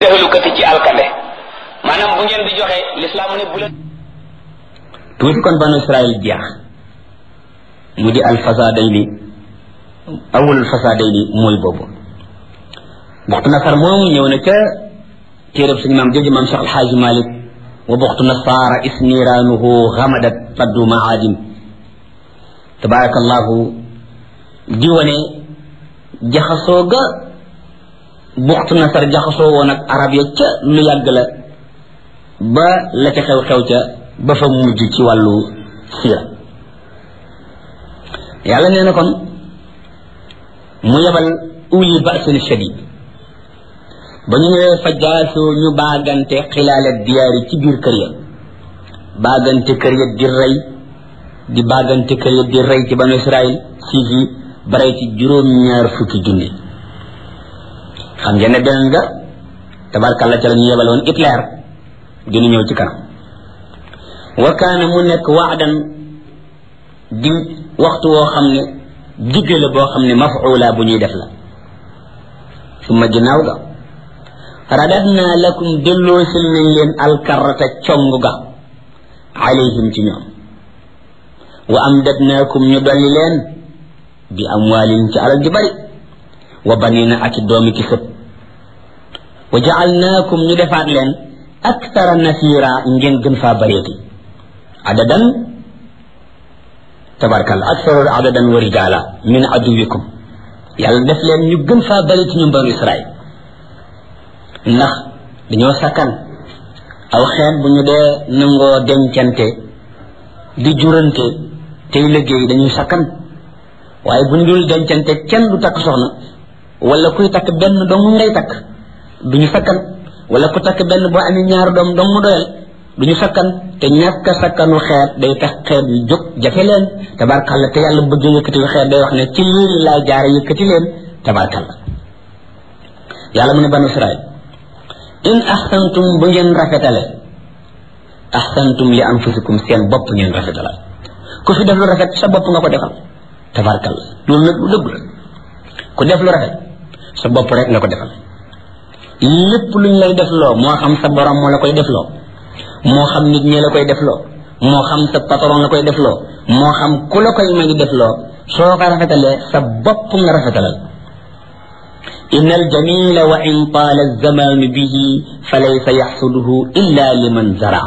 tehlukati ci alkande maanaam bu ngeen di joxe l'islam ne bu leen tuuti kon banu Israël jeex mu di alfasadayni awul fasadayni mooy boobu buxtu nasar moomu ñëw na ca téereb suñu maam jooju maam Cheikh Alxaaji Malik wa buxtu nasaara isniraanuhu xamadat faddu maadim tabarakallahu di wane jaxasoo ga buxtu nasar jaxasoo woon ak arab ya ca lu yàgg la ba la ca xew-xew ca ba fa mujj ci wàllu siira yàlla nee na kon mu yebal uli ba'sin shadid ba ñu ñëwee fa jaasoo ñu baagante xilaala diyaari ci biir kër ya baagante kër ya di rey di baagante kër ya di rey ci banu Israël siis yi ba rey ci juróom-ñaar fukki junni xam ngeen ne beneen nga tabarkàlla ca la ñu yebaloon Hitler dina ñëw ci kanam wa kaana mu nekk waadan di waxtu woo xam ne digge la boo xam ne mafuula bu ñuy def la summa ginnaaw ga radadna lakum delloosil nañ leen alkarata cong ga alayhim ci ñoom wa amdadnaakum ñu dolli leen bi amwaalin ci alal ji bari wa banina ak doomi ki sët wa jaalnaakum ñu defaat leen aktara nasira ngeen gën faa bareeti adadan tabarkal aktara adadan wa rijala min aduwikum yàlla def leen ñu gën faa bareeti ñoom banu Israël ndax dañoo sakkan aw xeet bu ñu dee nangoo dencante di jurante tey liggéey dañuy sakkan waaye bu ñu dul dencante kenn du takk soxna wala kuy takk benn dong ngay takk duñu sakkan wala ku takk benn boo amee ñaar doom dong mu doyal duñu sakkan te ñàkk sakkanu xeet day tax xeet yu jóg jafe leen tabarkalla te yàlla bëgg yëkkati xeet day wax ne ci lii laa jaare yëkkati leen tabarkalla yàlla mu ne banu Israël in ahsantum bu ngeen rafetale ahsantum li anfusikum seen bopp ngeen rafetale ku fi def lu rafet sa bopp nga ko defal tabarkalla loolu nag lu dëgg la ku def lu rafet sa bopp rek nga ko defal lépp luñ lay def loo moo xam sa borom moo la koy def loo moo xam nit ñi la koy def loo moo xam sa patron la koy def loo moo xam ku la koy magi def loo soo ko rafetalee sa bopp nga rafetalal إن الجميل وإن طال الزمان به فليس يحصده إلا لمن زرع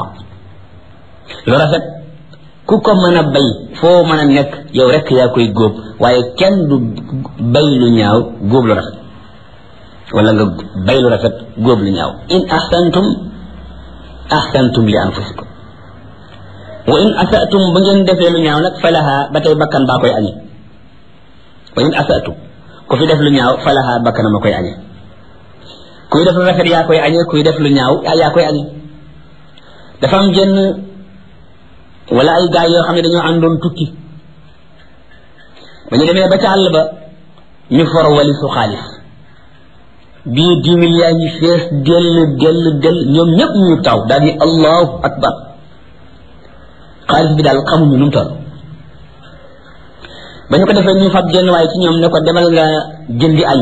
لرفت كوكو منا باي فو منا نك يو رك يا كوي غوب واي كين دو باي لو ñaaw غوب لو رفت ولا nga باي لو رفت غوب لو ñaaw إن أحسنتم لأنفسكم وإن أسأتم بنجن دفي لو ñaaw nak فلها batay bakkan ba koy añi وإن أسأتم ku fi def lu ñaaw falaha bakkana ma koy añe kuy def lu rafet yaa koy añe kuy def lu ñaaw yaa koy añe dafa am jenn wala ay gaay yoo xam ne dañoo àndoon tukki ba ñu demee ba ca àll ba ñu for walisu xaalis bii 10 milliards yi fees dell ñoom ñëpp ñu taw daal ni allahu akbar xaalis bi daal xamuñu nu mu toll ba ñu ko defee ñu fab jenn waaye ci ñoom ne ko demal nga jëndi añ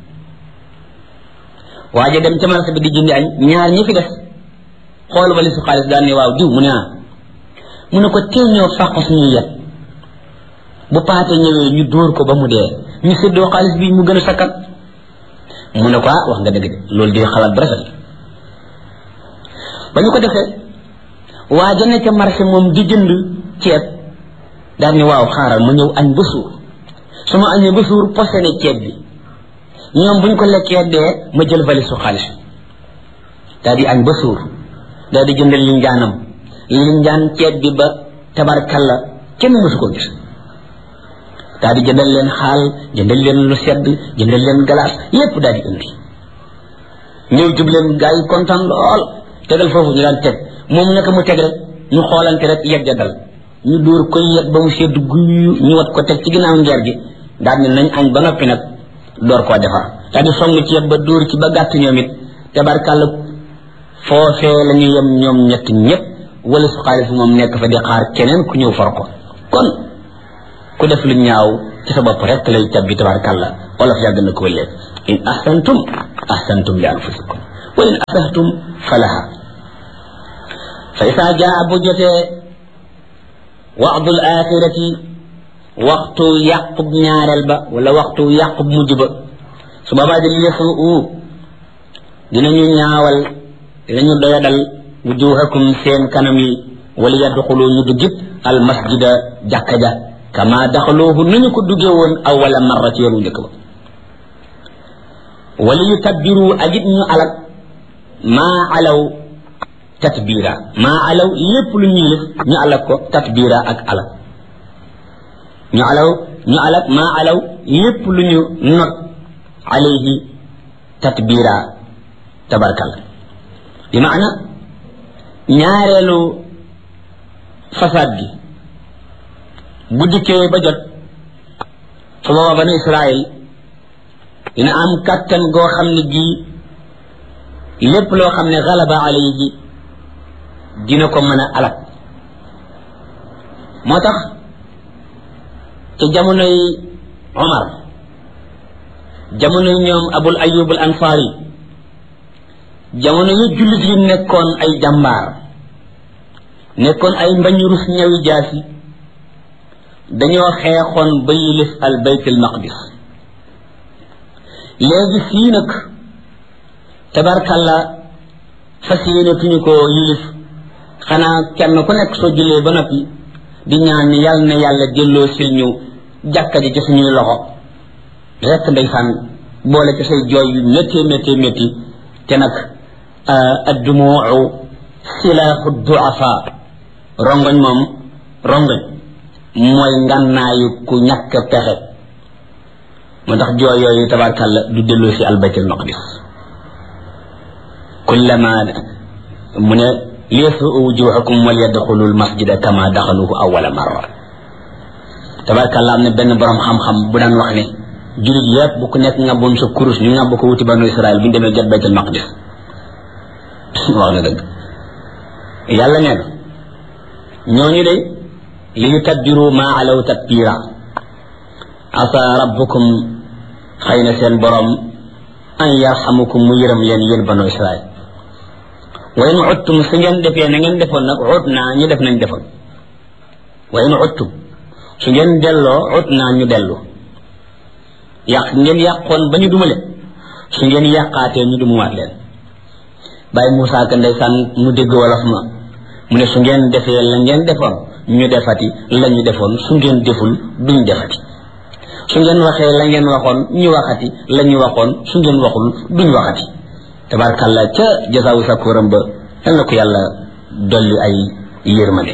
waaye dem ca marché bi di jëndi añ ñaar ñi fi def xool wali su xaalis daan ne waaw diw mu ne mu ne ko teel ñoo fàq suñuy yet bu paate ñëwee ñu dóor ko ba mu dee ñu séddoo xaalis bi mu gën a sakkan mu ne ko wax nga dëgg de loolu di xalaat bu rafet ba ñu ko defee waa jëne ca marché moom di jënd ceeb daal ni waaw xaaral ma ñëw añ ba suur su ma añee ba suur posene ceeb bi ñoom buñ ko lekkee dee ma jël valise su xaalis daal di añ ba suur daal di jëndal linjaan ceeb bi ba tabarkalla kenn mësu ko gis daal di jëndal leen xaal jëndal leen lu sedd jëndal leen galaas yépp daal di indi ñëw jub leen gaa yi kontaan lool tegal foofu ñu daan teg moom naka mu teg rek ñu xoolante rek yegg dal ñu dóor koy yet ba mu sedd guyu ñu wat ko teg ci ginnaaw ngeer gi daal ne nañ añ ba noppi nag door koo defar daal di song ci yet ba dóor ci ba gàtt ñoom it tabarkàlla foofee la ñu yem ñoom ñett ñëpp wala su xaalis moom nekk fa di xaar keneen ku ñëw for ko kon ku def lu ñaaw ci sa bopp rek lay tabbi tabarkàlla olof yàgg na ko léegi in ahsantum li anfusikum wa in asahtum falaha fa isa jaa bu jotee wa'du al-axirati waxtu yàqub ñaareel ba wala waxtu yàqub mujj ba su boobaa di yasuu dinañu ñaawal dinañu doyadal wujuhakum seen kanam yi wala yadxulu ñu duggit al masjida jàkka ja kama daxaluuhu nañu ko duggee woon awwala marra ci yoonu njëkk ba wala yutabbiru agit ñu alak maa alaw tatbira maa alaw lépp lu ñuy def ñu alak ko tatbira ak alak ñu alak maa alaw lépp lu ñu not alayhi tatbira tabarkal bi maana ñaareelu fasaad gi bu dikkee ba jot su booba banu Israël dina am kàttan goo xam ne gi lépp loo xam ne galaba alayhi dina ko mën a alak moo tax ci jamonoy Omar jamonoy ñoom Abul Ayyub al Ansari jamono yi jullit yi nekkoon ay jàmbaar nekkoon ay mbañ rus ñawi jaasi dañoo xeexoon ba yilif al bayt al maqdis léegi fii nag tabarkalla fas yéenatuñu ko yilif xanaa kenn ku nekk soo jullee ba noppi di ñaan ni yàlla na yàlla delloo sil ñu jàkka ji ci suñuy loxo rekk ndeysaan boole ci say jooy yu métti te nag addumuu silaaxu duafa rongoñ mooy ngànnaayu ku ñàkk pexe moo tax jooy yooyu tabarkalla du delloo si albaytul maqdis kullama mu ne liyasuu wujuhakum wal yadxulu almasjida kama daxaluhu awwala marra tabarkalla am na benn borom xam-xam bu daan wax ne julit yépp bu ku nekk ngàbboon sa kurus ñu ngàbb ko wuti banu Israël bu ñu demee jot baytul maqdis wax na dëgg yàlla nee na ñooñu de li yutabbiru ma alaw tatbira asa rabbukum xëy na seen borom an yarhamukum mu yërëm leen yéen banu Israël wa in uttum su ngeen defee na ngeen defoon nag ut naa ñu def nañ defoon wa in uttum su ngeen delloo ut naa ñu dellu yàq ngeen yàqoon ba ñu dumale su ngeen yàqaatee ñu dumuwaat leen bàyyi Moussa Ka ndeysaan mu dégg wolof ma mu ne su ngeen defee la ngeen defoon ñu defati la ñu defoon su ngeen deful duñ defati su ngeen waxee la ngeen waxoon ñu waxati la ñu waxoon su ngeen waxul duñ waxati tabarkalla ca jasaawu sakuram ba yal na ko yàlla dolli ay yërmande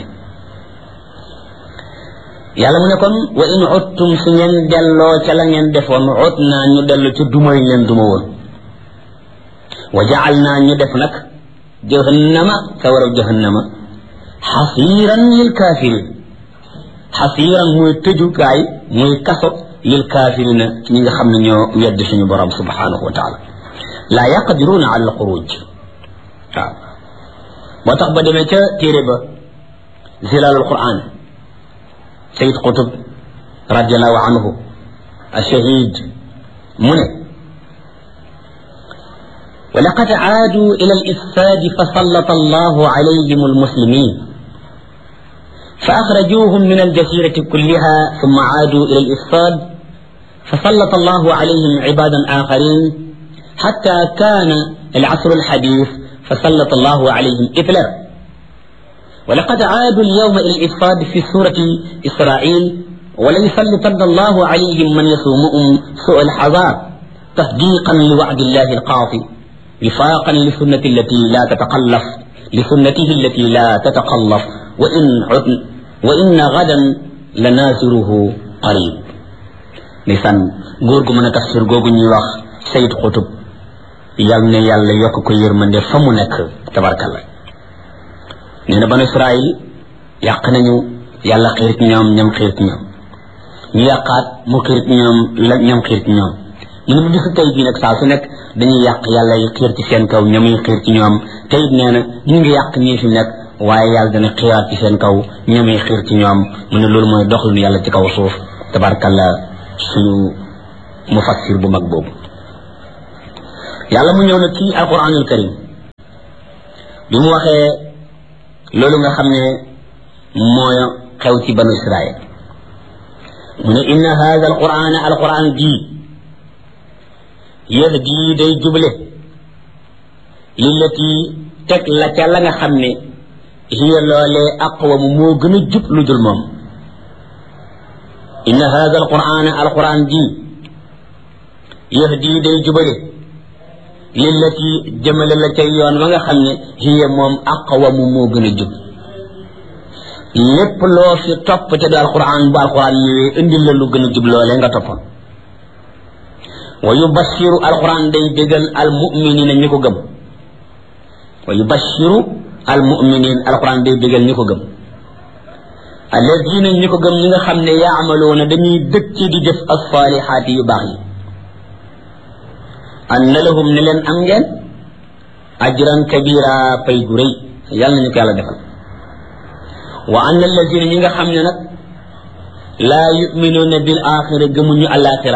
yàlla mu ne kon wa in uttum su ngeen delloo ca la ngeen defoon ut naa ñu dellu ca dumay leen duma woon wa jaal naa ñu def nag jahannama sawara jahannama xasiiran lil kaafirin xasiiran muy tëjukaay muy kaso lil kaafirina ñi nga xam ne ñoo wedd suñu borom subhanahu wa taala laa yaqdiruuna ala alxuruj waaw moo tax ba demee ca téere ba zilaalul quran sayid qutub radiallahu anhu ashahid mu ne ولقد عادوا إلى الإفساد فسلط الله عليهم المسلمين فأخرجوهم من الجزيرة كلها ثم عادوا إلى الإفساد فسلط الله عليهم عبادا آخرين حتى كان العصر الحديث فسلط الله عليهم إثلا ولقد عادوا اليوم إلى الإفساد في سورة إسرائيل وليسلطن الله عليهم من يسومهم سوء الحذار تصديقا لوعد الله القاطع وفاقا لسنته التي لا تتقلف وإن غدا لنازره قريب لسان غورغو من تفسير غوغو ني واخ سيد قطب يالنا يالا يوك كو يرمندé famu nek tabarakallah neena banu Israël yaq nañu yalla xir ci ñoom ñam xir ci ñoom ñu yaqat mu xir ci ñoom la ñam xir ci ñoom ñu bu gisu tay bi nak sa su nek dañuy yàq yàlla yi xiir ci seen kaw ñamuy xiir ci ñoom te it nee na ñu ngi yàq nii fi nekk waaye yàlla dana xiiraat ci seen kaw ñamuy xiir ci ñoom mu ne loolu mooy doxalinu yàlla ci kaw suuf tabarkalla suñu mufassir bu mag boobu yàlla mu ñëw nag ci alquranul karim bi mu waxee loolu nga xam ne mooy xew ci banu israil mu ne inna hada alquran bii yahdi day juble lillati teg la ca la nga xam ne hiya loolee aqwamu moo gën a jub lu dul moom inna hada alquran bii yahdi day jubale lillati jëmale la ca yoon wa nga xam ne hiya moom aqwamu moo gën a jub lépp loo fi topp ca du alquran bu alquran ñëwee indil la lu gën a jub loolee nga toppoon wa yubashiru alquran day bégal almuminina ñi ko gëm wa yubashiru almuminin alquran day bégal ñi ko gëm alladina ñi ko gëm ñi nga xam ne yaamaluuna dañuy dëkk di def alsalihaati yu baax yi anna lahum ne leen am ngeen ajran kabira pay gu rëy yàlla nañu ko yàlla defal wa anna alladina ñi nga xam ne nag laa yuminuuna bil axira gëmuñu alaxira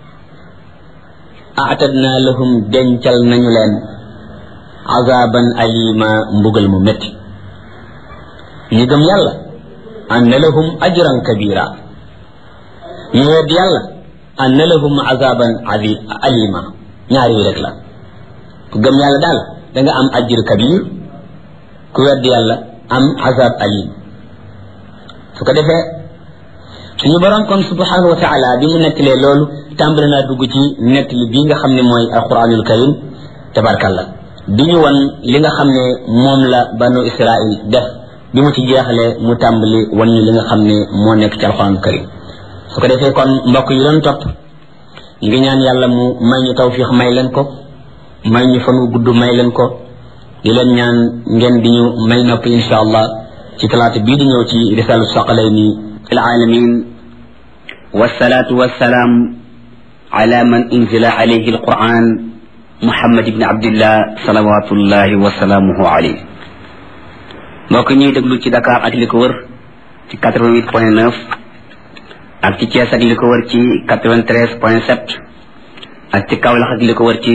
aatadna lahum dencal nañu leen azaban alima mbugal mu métti ñi gëm yàlla anna lahum ajran kabira ñu wedd yàlla anna lahum azaban alima ñaari yi rek la ku gëm yàlla daal da nga am ajr kabir ku wedd yàlla am azab alim su ko defee suñu borom kon subhanahu wa taala bi mu nettalee loolu tàmbali naa dugg ci nettali bii nga xam ne mooy alquranul karim tabarkalla di ñu wan li nga xam ne moom la banu israil def bi mu ci jeexalee mu tàmbali wan ñu li nga xam ne moo nekk ci alquranul karim su ko defee kon mbokk yi doon topp ñu ngi ñaan yàlla mu may ñu tawfiix may leen ko may ñu fan wu gudd may leen ko di leen ñaan ngeen di ñu may nopp insha allah ci talaata bii di ñëw ci risalu saqalayni العالمين والصلاة والسلام على من أنزل عليه القرآن محمد بن عبد الله صلوات الله وسلامه عليه mbokk ñuy déglu ci Dakar ak li ko wër ci 88.9 ak ci Thiès ak li ko wër ci 93.7 ak ci Kaolack ak li ko wër ci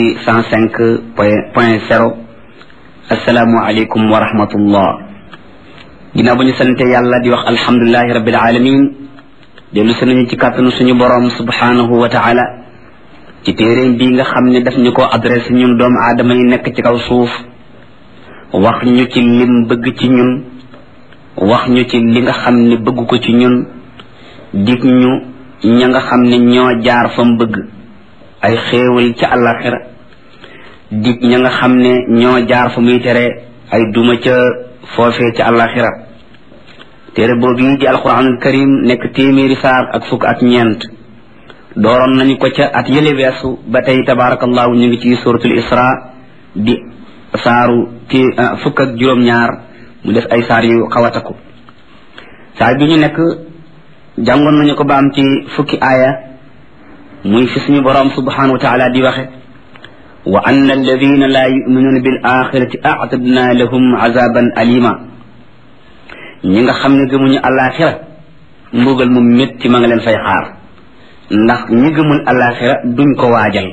105.0 assalaamu aleykum wa rahmatullah ginnaaw ba ñu sante yàlla di wax alhamdulilahi rabbil alamin dellu si nañu ci kàttanu suñu borom subhanahu wa taala ci téeréem bii nga xam ne daf ñu ko adressé ñun doomu aadama yi nekk ci kaw suuf wax ñu ci lim bëgg ci ñun wax ñu ci li nga xam ne bëgg ko ci ñun dig ñu ña nga xam ne ñoo jaar fa mu bëgg ay xéewal ca àllaxira dig ña nga xam ne ñoo jaar fa muy tere ay duma ca foofee ca àllaxira téere boobu yi di alquranul karim nekk téeméeri saar ak fukk ak ñeent dooroon nañu ko ca at yële weesu ba tey tabarakallahu ñu ngi ci suratul isra di saaru fukk ak juróom-ñaar mu def ay saar yu xaw a takku saar bi ñu nekk jàngoon nañu ko ba am ci fukki aaya muy fi suñu borom subhanahu wa taala di waxe wa anna alladina la yuminuuna bil axirati aatadna lahum azaban alima ñi nga xam ne gëmuñu alaxira mbugal mu métti ma nga leen fay xaar ndax ñi gëmul alaxira duñ ko waajal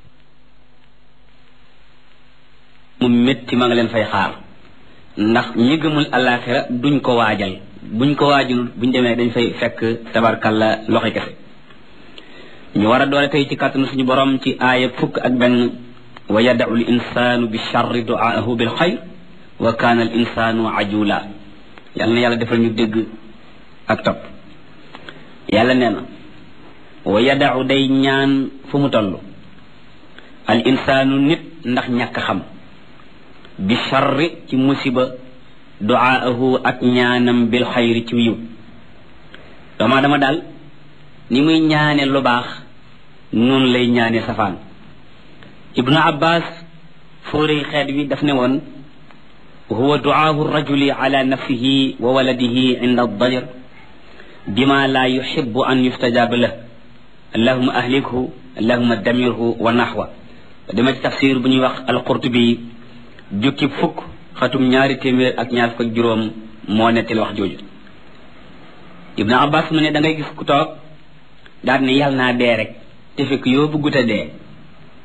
mu métti ma nga leen fay xaar ndax ñi gëmul alaxira duñ ko waajal buñ ko waajul buñ demee dañ fay fekk tabarkalla loxo kese ñu war a doole tey ci kàttanu suñu borom ci aaya fukk ak benn wa yad'u l insanu bi charri du'aahu bil xayr wa kaana al insanu ajula yàlla na yàlla defal ñu dégg ak topp yàlla nee na wa yad'u day ñaan fu mu toll al insanu nit ndax ñàkk xam bi charri ci musiba du'aahu ak ñaanam bil xayri ci wiw doomaa dama daal ni muy ñaane lu baax noonu lay ñaane safaan ibnu abbas fóorey xeet wi daf ne woon huwa duaahu rajuli ala nafsihi wa waladihi inda ad-dajr bima la yuhibbu an yustajaba lah allahuma ahlikhu allahuma damirhu wa nahwa dama ci tafsir bu ñuy wax al-Qurtubi jukki fukk xatum ñaari téeméer ak ñaar fukk ak juróom moo nettali wax jooju ibnu abbas mu ne da ngay gis ku toog daal ne yàlla naa dee rek te fekk yoo bëggut a dee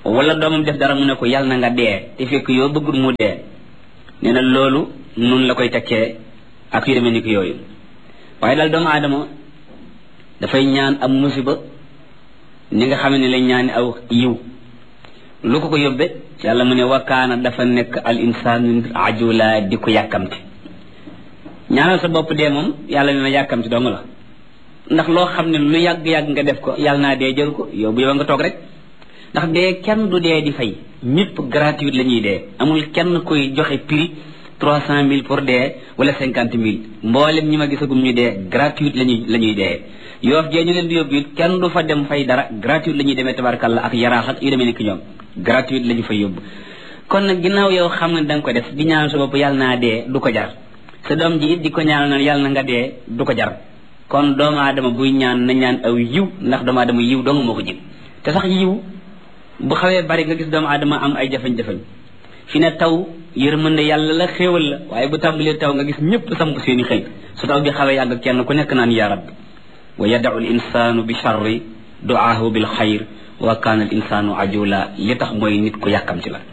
wala doomam def dara mu ne ko yàlla na nga dee te fekk yoo bëggul mu dee nee na loolu nun la koy tekkee ak yu demee ni ko yooyu waaye daal doomu aadama dafay ñaan am musiba ni nga xam ne la ñaani aw yiw lu ko yóbbe yàlla mu ne wakaana dafa nekk al insanu ajula di ko yàkkamti ñaanal sa bopp dee moom yàlla ne na yàkkamti dong la ndax loo xam ne lu yàgg-yàgg nga def ko yàlla naa dee jël ko yow bu yow nga toog rek ndax dee kenn du dee di fay ñëpp gratuite la ñuy dee amul kenn koy joxe prix 300 000 pour dee wala 50 000 mboolem ñi ma gisagum ñu dee gratuite la ñuy dee yoof jee ñu leen di yóbbu it kenn du fa dem fay dara gratuite la ñuy demee tabarkalla ak yaraax ak yu demee nekk ñoom gratuite la ñu fay yóbbu kon nag ginnaaw yow xam ne da nga ko def di ñaan sa bopp yàlla naa dee du ko jar sa doom ji it di ko ñaan na yàlla na nga dee du ko jar kon doomu aadama buy ñaan na ñaan aw yiw ndax doomu aadama yiw dong moo ko jëm te sax yiw bu xawee bari nga gis doomu aadama am ay jafe-jafe fi ne taw yërmande yàlla la xéewal la waaye bu tàmbalee taw nga gis ñëpp samp seeni xëy su taw bi xawee yàgg kenn ku nekk naan yaa rabbi wa yad'u al insanu bi sharri du'aahu bil xayr wa kaana al insanu ajula li tax mooy nit ku yàkkamti la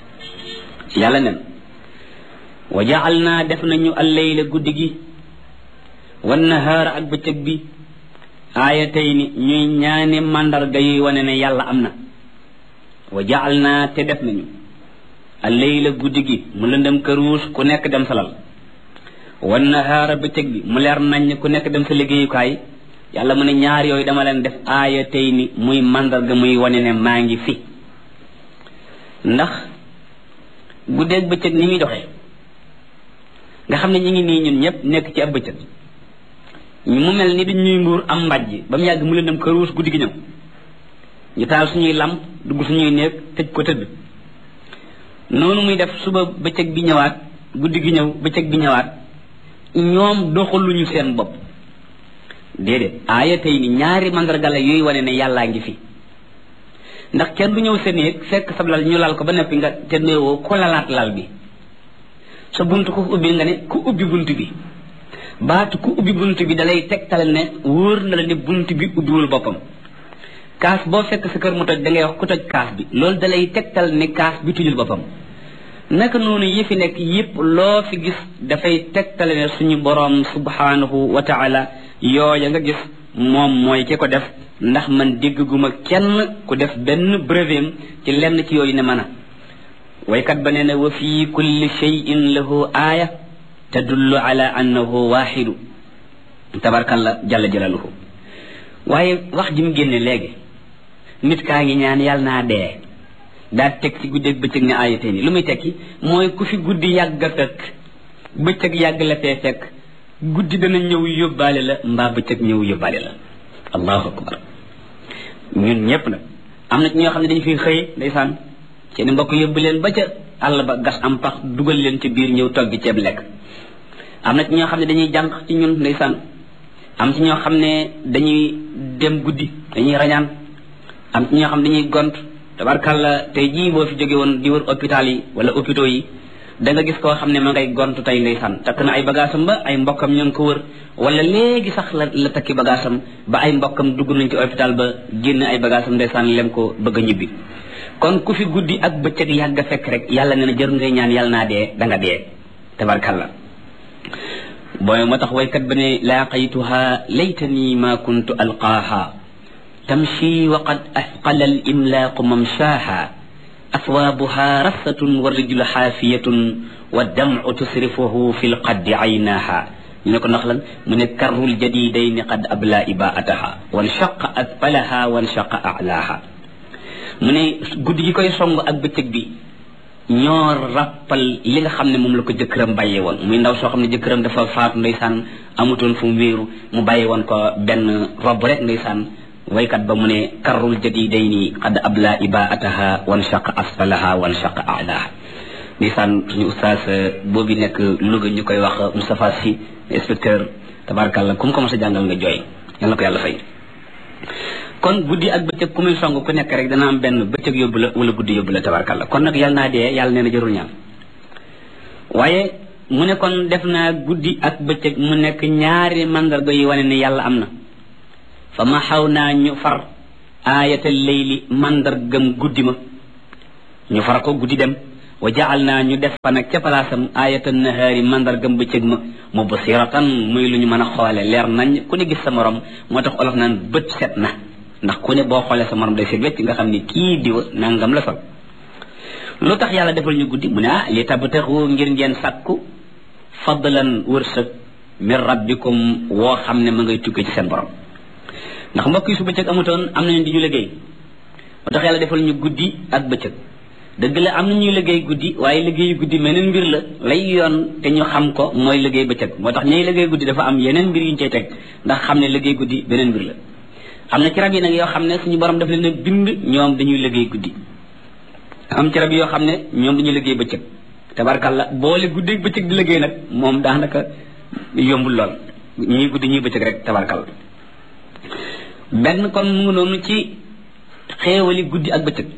yàlla nen wa ja'alna def nañu al layla guddi gi wan nahaara ak bëccëg bi aayatayni ñuy ñaani mandarga yuy wane ne yàlla am na wa ja'alna te def nañu al layla guddi gi mu lëndëm këruus ku nekk dem salal wan nahaara bëccëg bi mu leer nañ ku nekk dem sa liggéeyukaay yàlla mu ne ñaar yooyu dama leen def aayatayni muy mandarga muy wane ne maa ngi fi ndax guddeeg bëccëg ni muy doxee nga xam ne ñi ngi nii ñun ñëpp nekk ci ab bëccëg mu mel ni dañ ñuy mbuur am mbàjj ba mu yàgg mu leen dem këruus guddi gi ñëw ñu taal suñuy lamp dugg suñuy néeg tëj ko tëdd noonu muy def suba bëccëg bi ñëwaat guddi gi ñëw bëccëg bi ñëwaat ñoom doxaluñu seen bopp déedéet aaya tey ni ñaari mandarga la yooyu wane ne yàllaa ngi fi ndax kenn du ñëw sa néeg fekk sa lal ñu lal ko ba noppi nga te néewoo ko lalaat lal bi sa bunt ku ubbi nga ne ku ubbi bunt bi baatu ku ubbi bunt bi dalay tegtal ne wóor na la ne bunt bi ubbiwul boppam kaas boo fekk sa kër mu toj da ngay wax ku toj kaas bi loolu dalay tegtal ne kaas bi tujul boppam naka noonu yi fi nekk yépp loo fi gis dafay tegtale ne suñu boroom subhanahu wa taala yooya nga gis moom mooy ki ko def ndax man dégguma kenn ku def benn brevet ci lenn ci yooyu ne mën a waykat ba nee na wa fi kulli shay'in lahu aaya tadullu ala annahu waaxidu tabarkalla jalla jalaluhu waaye wax ji mu génne léegi nit kaa ngi ñaan yàlla naa dee daa teg ci guddeeg bëccëg ne aayatee ni lu muy tekki mooy ku fi guddi yàgg a fekk bëccëg yàgg la fee fekk guddi dana ñëw yóbbaale la mbaa bëccëg ñëw yóbbaale la allahu akbar ñun ñëpp nag am na ci ñoo xam ne dañu fi xëy ndeysaan seeni mbokk yóbbu leen ba ca àll ba gas am pax dugal leen ci biir ñëw togg ceeb lekk am na ci ñoo xam ne dañuy jànq ci ñun ndeysaan am ci ñoo xam ne dañuy dem guddi dañuy rañaan am ci ñoo xam ne dañuy gont tabarkàlla tey jii boo fi jóge woon di wër hôpital yi wala hôpitaux yi da nga gis koo xam ne ma ngay gont tey ndeysaan takk na ay bagaasam ba ay mbokkam ñu ngi ko wër wala léegi sax la takki bagaasam ba ay mbokkam dugg nañ ci hôpital ba génn ay bagaasam ndeysaan lem ko bëgg a ñibbi kon ku fi guddi ak bëccëg yàgg a fekk rek yàlla ne na jër ngay ñaan yàlla naa dee da nga dee tabarkàlla booy moo tax waykat ba ne laaqaytuha laytani ma kuntu alqaaha tamshi wa qad asqala al imlaaqu mamshaaha aswaabuha rassatun wa rijlu xaafiyatun wa damcu tusrifuhu fi lqaddi aynaaha ñu ne ko ndax lan mu ne karrul jadidayni qad abla ibaataha wanshaqa asfalaha wanshaqa alaaha mu ne guddi gi koy song ak bëccëg bi ñoo rappal li nga xam ne moom la ko jëkkëram bàyyee woon muy ndaw soo xam ne jëkkëram dafa faatu ndeysaan amutoon fu mu wéeru mu bàyyi woon ko benn rob rek ndeysaan waykat ba mu ne karrul jadidayni qad abla ibaataha wanshaqa asfalaha wanshaqa alaaha ndeysaan suñu ustaas boobu nekk Louga ñu koy wax Moustapha Sy inspecteur tabarakàllah ku mu ko mos a jàngal nga jooy yal na ko yàlla fay kon guddi ak bëccëg ku muy song ku nekk rek dana am benn bëccëg yóbbu la wala guddi yóbbu la tabarakàllah kon nag yàlla naa dee yàlla nee na jarul ñaan waaye mu ne kon def naa guddi ak bëccëg mu nekk ñaari mandarga yi wane ne yàlla am na fa ma xaw naa ñu far aayatal layli mandargam guddi ma ñu far ko guddi dem wa ja'alna ñu def fa nag ca palaasam ayatan nahaari mandargam bëccëg ma mubsiratan muy lu ñu mën a xoole leer nañ ku ne gis sa morom moo tax olof naan bët set na ndax ku ne boo xoolee sa morom day set wecc nga xam ni kii diwa nangam la sol lu tax yàlla defal ñu guddi mu ne li tabtaxu ngir ngeen sàkku fadlan wërsëg min rabbikum woo xam ne ma ngay tukkee ci seen borom ndax mbokk yi su bëccëg amutoon am nañu di ñu liggéey moo tax yàlla defal ñu guddi ak bëccëg dëgg la am na ñuy liggéey guddi waaye liggéeyu guddi meneen mbir la lay yoon te ñu xam ko mooy liggéey bëccëg moo tax ñuy liggéey guddi dafa am yeneen mbir yu ñu cay teg ndax xam ne liggéey guddi beneen mbir la am na ci rab yi nag yoo xam ne suñu borom daf leen a bind ñoom dañuy liggéey guddi am ci rab yoo xam ne ñoom dañuy liggéey bëccëg tabarkalla boole guddi ak bëccëg di liggéey nag moom daanaka yombul lool ñuy guddi ñuy bëccëg rek tabarkalla benn kon mu ngi noonu ci xéewali guddi ak bëccëg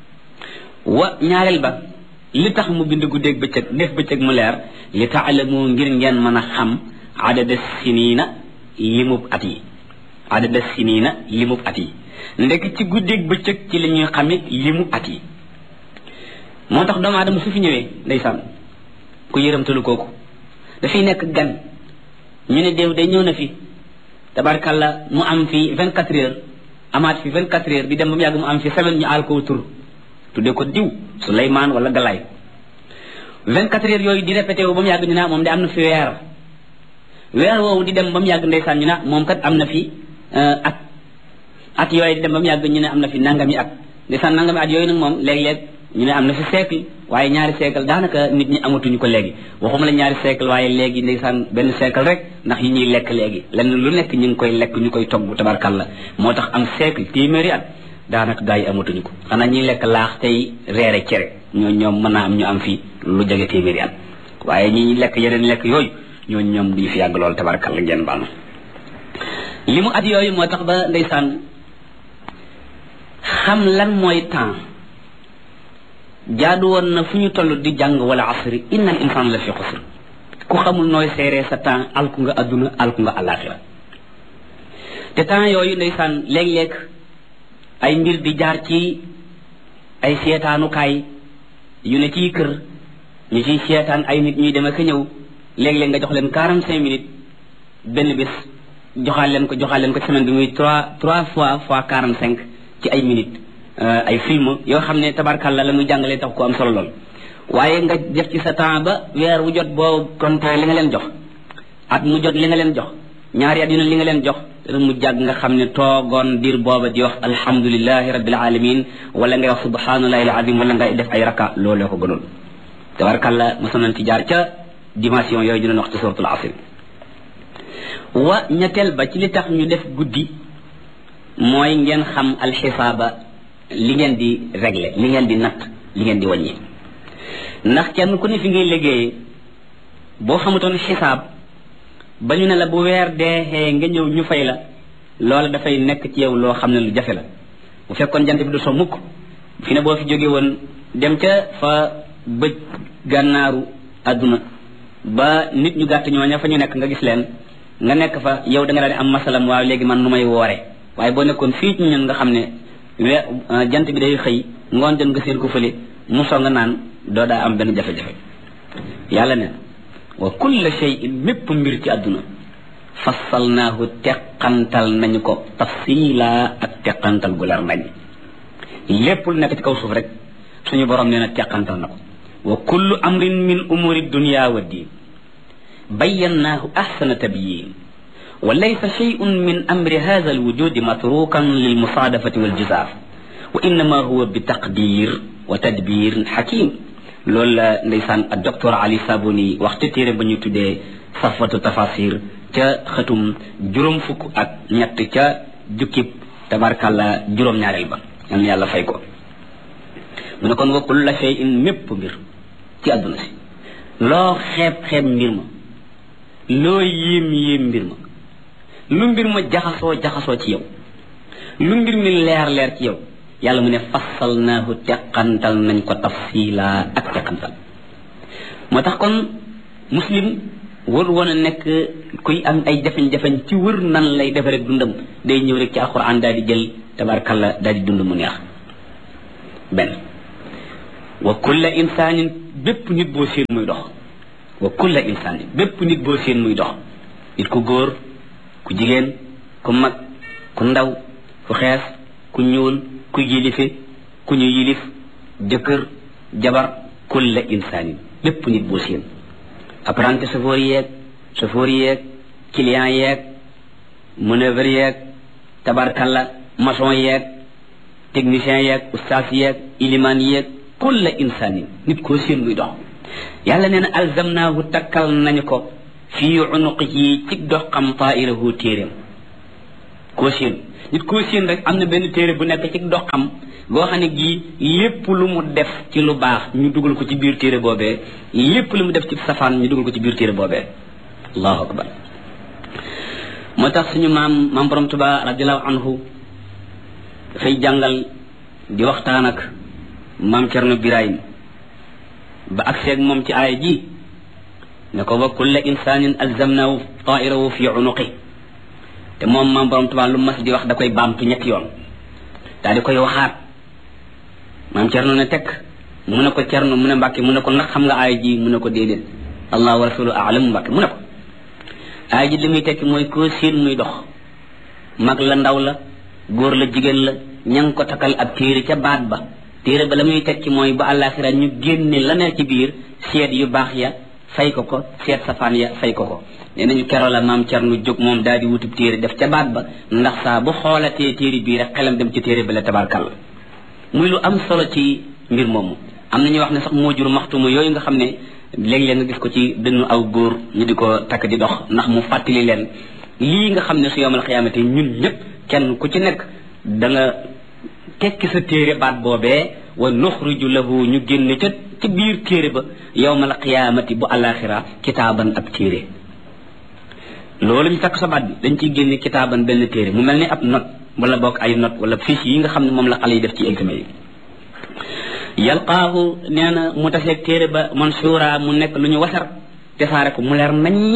wa ñaareel ba li tax mu bind guddi ak bëccëg def bëccëg mu leer li taalamu ngir ngeen mën a xam adada sinina limub at yi adada sinina limub at yi ndek ci guddi ak bëccëg ci la ñuy xamit limu at yi moo tax doomu aadama su fi ñëwee ndeysaan ku yërëmtalu kooku dafay nekk gan ñu ne déew day ñëw na fi tabarkalla mu am fi 24 heures amaat fi 24 heures di dem ba mu yàgg mu am fi 7 ñu aal ko tur tudde ko diw Suleymaan wala Galaay 24 heures yooyu di répété wu ba mu yàgg ñu ne moom de am na fi weer woowu di dem ba mu yàgg ndeysaan ñu ne moom kat am na fi at yooyu di dem ba mu yàgg ñu ne am na fi nangami at ndeysaan nangami at yooyu nag moom léeg-léeg ñu ne am na fi siècle waaye ñaari siècle daanaka nit ñi amatuñu ko léegi waxuma la ñaari siècle waaye léegi ndeysaan benn siècle rek ndax yi ñuy lekk léegi lenn lu nekk ñu ngi koy lekk ñu koy togg tabarkalla moo tax am siècle téeméeri at daanaka gaa yi amatuñu ko xanaa ñuy lekk laax tey reere cere ñoom mën naa am ñu am fi lu jege téeméeri at waaye ñi lekk yeneen lekk yooyu ñoom duñu fi yàgg lool tabarkalla ngeen baal ma li mu at yooyu moo tax ba ndeysaan xam lan mooy temps jaadu woon na fu ñu toll di jàng wala asri innal insaan la fi xusr ku xamul nooy seeree sa temps alku nga adduna alku nga alaxira te temps yooyu ndeysaan léeg-léeg ay mbir di jaar ci ay seetaanukaay yu ne ciy kër ñu ciy seetaan ay nit ñuy dem ak ñëw léeg-léeg nga jox leen 45 minutes benn bés joxaal leen ko semaine bi muy trois fois 45 ci ay minutes ay film yoo xam ne tabarkalla la muy jàngalee tax ko am solo lool waaye nga def ci sa temps ba weer wu jot boo compté li nga leen jox at mu jot li nga leen jox ñaari at yu ne li nga leen jox mu jàgg nga xam ne toogoon diir booba di wax alhamdulilahi rabbil alamin wala ngay wax subhanallahi alazim wala ngay def ay raka looloo ko gënoon tabarkalla mosoon nañ ci jaar ca dimension yooyu dinañ wax ci suratul asr wa ñetteel ba ci li tax ñu def guddi mooy ngeen xam alxisaaba li ngeen di régler li ngeen di natt li ngeen di wàññi ndax kenn ku ne fi ngay liggéeyee boo xamutoon xisaab ba ñu ne la bu weer deexee nga ñëw ñu fay la loola dafay nekk ci yow loo xam ne lu jafe la bu fekkoon jant bi du so mukk fi ne boo fi jóge woon dem ca fa bëj gànnaaru àdduna ba nit ñu gàtt ñooña fa ñu nekk nga gis leen nga nekk fa yow da nga daal di am masalam waaw léegi man nu may woore waaye boo nekkoon fii ci ñun nga xam ne jant bi day xëy ngoon jot nga seen ko fële mu so nga naan doo daa am benn jafe-jafe yàlla ne wa kulla shay'in mépp mbir ci àdduna fassalnaahu teqantal nañu ko tafsila ak teqantal gu leer nañ lépp lu nekk ci kaw suuf rek suñu borom nee na teqantal na ko wa kullu amrin min umuri dunya wa diin bayyannaahu ahsana tabyin wa laysa shay'un min amri hadha alwujudi matrukan lilmusaadafati waljizaaf wa innama huwa bi taqdir wa tadbir hakim loolu la ndeysaan ak docteur Ali Sabuni wax ca téere ba ñu tuddee safwatu tafasir ca xëtum juróom fukk ak ñett ca jukkib tabarkàlla juróom-ñaareel ba yal na yàlla fay ko mu ne kon wa kulla shay'in mépp mbir ci àdduna si loo xeeb mbir ma loo yéem mbir ma lu mbir ma jaxasoo ci yow lu mbir mi leer ci yow yàlla mu ne fassalnaahu teqantal nañ ko tafsila ak teqantal moo tax kon muslim wër woon a nekk kuy am ay jafe-jafe ci wër nan lay defe rek dundam day ñëw rek ci alquran daal di jël tabarkalla daal di dund mu neex benn wa kulla insaanin bépp nit boo seen muy dox wa kulla insaanin bépp nit boo seen muy dox nit ku góor ku jigéen ku mag ku ndaw ku xees ku ñuul ku yilife ku ñu yilif jëkkër jabar kulla insaanin bépp nit boo seen apprenti chauffeur yeeg client yeeg manœuvre yeeg tabarkalla maçon yeeg technicien yeeg ustaas yeeg ilimaan yeeg kulla insaanin nit koo seen muy dox yàlla nee na alzamnaahu takkal nañu ko fii unuqihi ci doxam taa'irahu téeréem koo seen nit koo seen rek am na benn téere bu nekk ci doxam boo xam ne gii lépp lu mu def ci lu baax ñu dugal ko ci biir téere boobee lépp lu mu def ci safaan ñu dugal ko ci biir téere boobee allahu akbar moo tax suñu maam borom Tuubaa radiallahu anhu dafay jàngal di waxtaan ak maam Cerno Birahim ba agseeg moom ci aaya ji ne ko wa kulla insaanin alzamnahu taa'irahu fi unuqi te moom maam borom Tuubaa lu mas di wax da koy baamtu ñetti yoon daal di koy waxaat maam Cerno ne tekk mu ne ko Cerno mu ne Mbàkke mu ne ko ndax xam nga aaya ji mu ne ko déedéet allah wa rasuluhu a'lam Mbàkke mu ne ko aaya ji li muy tekki mooy koo seen muy dox mag la ndaw la góor la jigéen la ña ngi ko takkal ab téere ca baat ba téere ba la muy tekki mooy ba àllaaxira ñu génne la ne ci biir seet yu baax ya fay ko ko seet safaan ya fay ko ko nee nañu keroo la maam Cerno jóg moom daal di wutub téere def ca baat ba ndax saa bu xoolatee téere bii rek xelam dem ci téere ba la tabarkalla muy lu am solo ci mbir moomu am na ñuy wax ne sax moo jur maxtuma yooyu nga xam ne léeg-léeg nga gis ko ci dënnu aw góor ñu di ko takk di dox ndax mu fàttali leen lii nga xam ne su yawmal xiyaamati ñun ñëpp kenn ku ci nekk da nga tekki sa téere baat boobee wa nuxriju lahu ñu génne ca ci biir téere ba yawmal qiyaamati bu alaxira kitaaban ab téere loolu ñu takk sa baat bi dañ ciy génne kitaaban benn téere mu mel ni ab note wala bokk ay note wala fiche yi nga xam ne moom la xale yi def ci examen yi yalqaahu nee na mu taseeg téere ba mansuura mu nekk lu ñu wasar defaare ko mu leer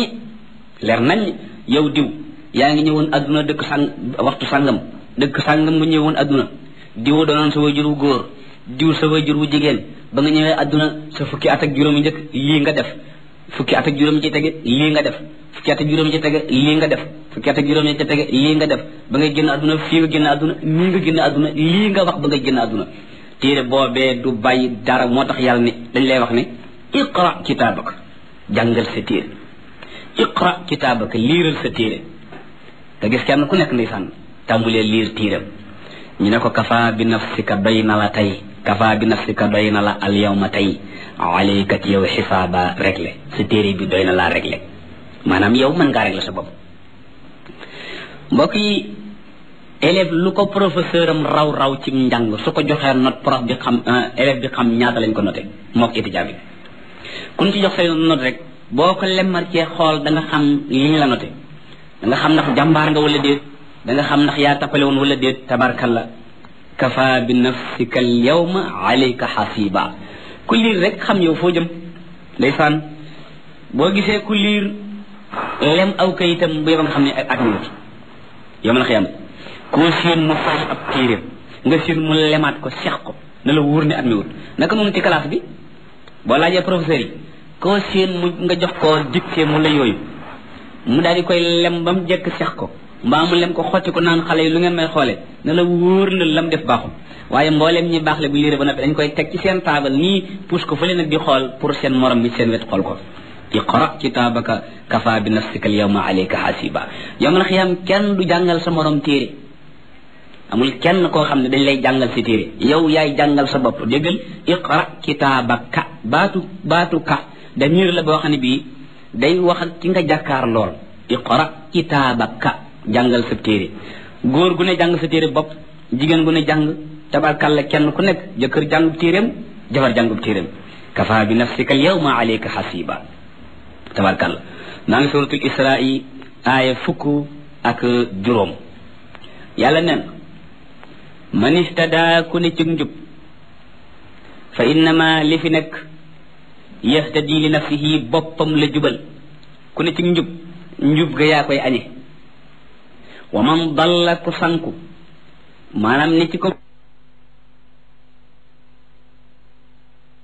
naññ yow diw yaa ngi ñëwoon adduna dëkk sàng waxtu sàngam dëkk sàngam nga ñëwoon adduna diw doonoon sa wajur wu góor diw sa wajur wu jigéen ba nga ñëwee adduna sa fukki at ak juróom yi njëkk lii nga def fukki at ak juróom ci tege lii nga def fukki at ak juróom ci tege lii nga def fukki at ak juróom ci tege lii nga def ba ngay génn adduna fii nga génn adduna nii nga génn adduna lii nga wax ba ngay génn adduna téere boobee du bàyyi dara moo tax yàlla ne dañ lay wax ne iqra kitaabaka jàngal sa téere iqra kitaabaka liiral sa téere te gis kenn ku nekk ndeysaan tàmbulee liir téeram ñu ne ko kafa bi nafsika doy na la tey kafa bi nafsika doy na la al yawma tey alayka ci yow xisaaba réglé sa téere bi doy na laa réglé maanaam yow mën ngaa réglé sa bopp mbokk yi élève lu ko professeur am raw ci njàng su ko joxee note prof bi xam élève bi xam ñaata lañ ko noté mook étudiant bi kun ci jox say note rek boo ko lemmar cee xool da nga xam li ñu la noté da nga xam ndax jàmbaar nga wala déet da nga xam ndax yaa tappale woon wala déet tabarkalla kafa bi nafsika al yawma alayka hasiba ku liir rek xam yow foo jëm ndeysaan boo gisee ku liir lem aw kayitam bu yow nga xam ne ak minute yow ma la xiyam koo seen mu fay ab téeréem nga seen mu lemaat ko seex ko na la wóor ne at mi wut naka noonu ci classe bi boo laajee professeur yi koo seen mu nga jox ko dictée mu la yooyu mu daal di koy lem ba mu jekk seex ko mbaa mu lem ko xotti ko naan xale yi lu ngeen may xoole na la wóor na lam def baaxul waaye mbooleem ñi baax le bu liire ba noppi dañ koy teg ci seen taabal nii pousse ko fële nag di xool pour seen morom bi seen wet xool ko iqra kitaabaka kafa bi nafsika al yawma alayka hasiba yawmal xiyaam kenn du jàngal sa morom téere amul kenn koo xam ne dañ lay jàngal si téere yow yaay jàngal sa bopp déggal iqra kitaabaka baatu ka damir la boo xam ne bii day wax ak ki nga jàkkaar lool iqra kitaabaka jàngal sa téere góor gu ne jàng sa téere bopp jigéen gu ne jàng tabarkalla kenn ku nekk jëkkër jàngub téeréem jabar jàngub téeréem kafa bi nafsika al yawma alayka hasiba tabarkalla maa ngi suratul isra'i aaya fukk ak juróom yàlla nen man istada ku ne ci njub fa innama li fi nekk yahtadi li nafsihi boppam la jubal ku ne ci njub ga yaa koy añe wa man dalla ku sanku maanaam ni ci ko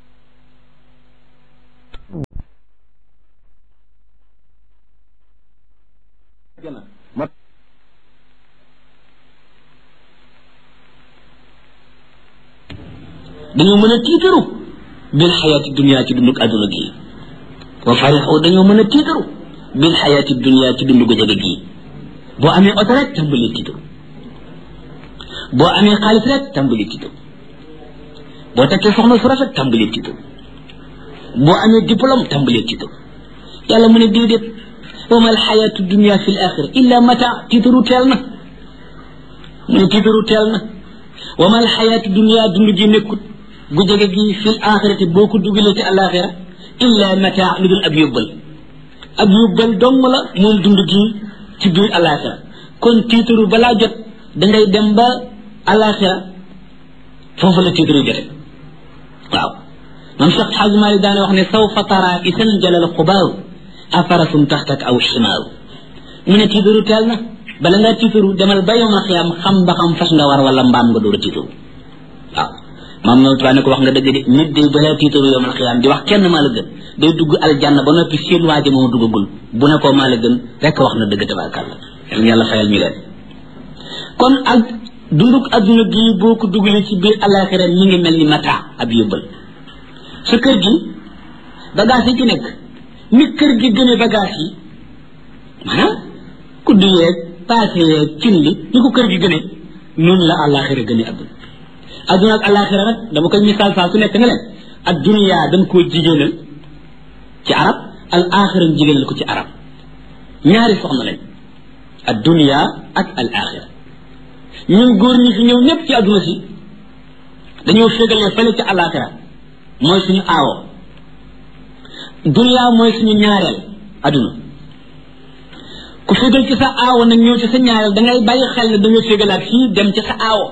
dañoo mën a tiitaru bil xayaati dunya ci dundug adduna gi wa farixu dañoo mën a tiitaru bil xayaati dunya ci dundu gu jege gii boo amee oto rek tàmbali tiitaru boo amee xaalis rek tàmbali tiitaru boo takkee soxna su rafet tàmbali tiitaru boo amee diplôme tàmbali tiitaru yàlla mu ne déedéet wa mal xayaatu dunya fi l axira illa mata tiitaru teel na mu ne tiitaru teel na wa mal xayaatu dunya dund gi nekkut gu jege gi fi l axirati boo ko dugalee ci alaxira illa mata lu dul ab yóbbal dong la moom dund gi ci biir alaxira kon tiitaru balaa jot dangay dem ba alaxira foofu la tiitaru jote waaw man Cheikh Xaaj Maalik daane wax ne sawfa tara isan jalal xubaaru afarasum taxtak aw ximaaru mu ne tiitaru teel na bala ngaa tiitaru demal ba yowmal xiyaam xam ba xam fas nga war wala mbaam nga door a tiitaru waaw maam noonu tubaab ne ko wax nga dëgg de nit day balaa tiitaru yowmal xiyaam di wax kenn maa la gën day dugg aljanna ba noppi seen waaje moom duggagul bu ne ko maa la gën rekk wax na dëgg tabaarkalla yàlla fayal ñu leen kon ak dunduk adduna gii boo ko dugalee ci biir alaxira mi ngi mel ni mata ab yóbbal sa kër gi bagage yi ci nekk ni kër gi gëne bagage yi maanaam kuddu yeeg paase yeeg cin li ni ko kër gi gëne noonu la alaxira gëne adduna ak alaxira nag dama koy misaal saa su nekk ne leen ak dunya dañ koo jigéenal ci arab al axira jigéenal ko ci arab ñaari soxna lañ ad dunya ak al axira ñun góor ñi fi ñëw ñëpp ci adduna si dañoo fégalee fële ci alaxira mooy suñu aawo dunya mooy suñu ñaareel adduna ku fégal ci sa aawo nag ñëw ci sa ñaareel dangay bàyyi xel ne dañoo fégalaat fii dem ci sa aawo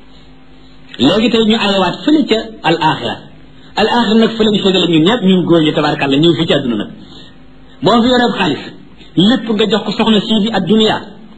léegi tey ñu ayawaat fële ca al axira nag fële ñu fégale ñun ñëpp ñun góor ñi tabaarkàlla ñëw fii ci adduna nag boo fi yoree xaalis lépp nga jox ko soxna sii di ad dunya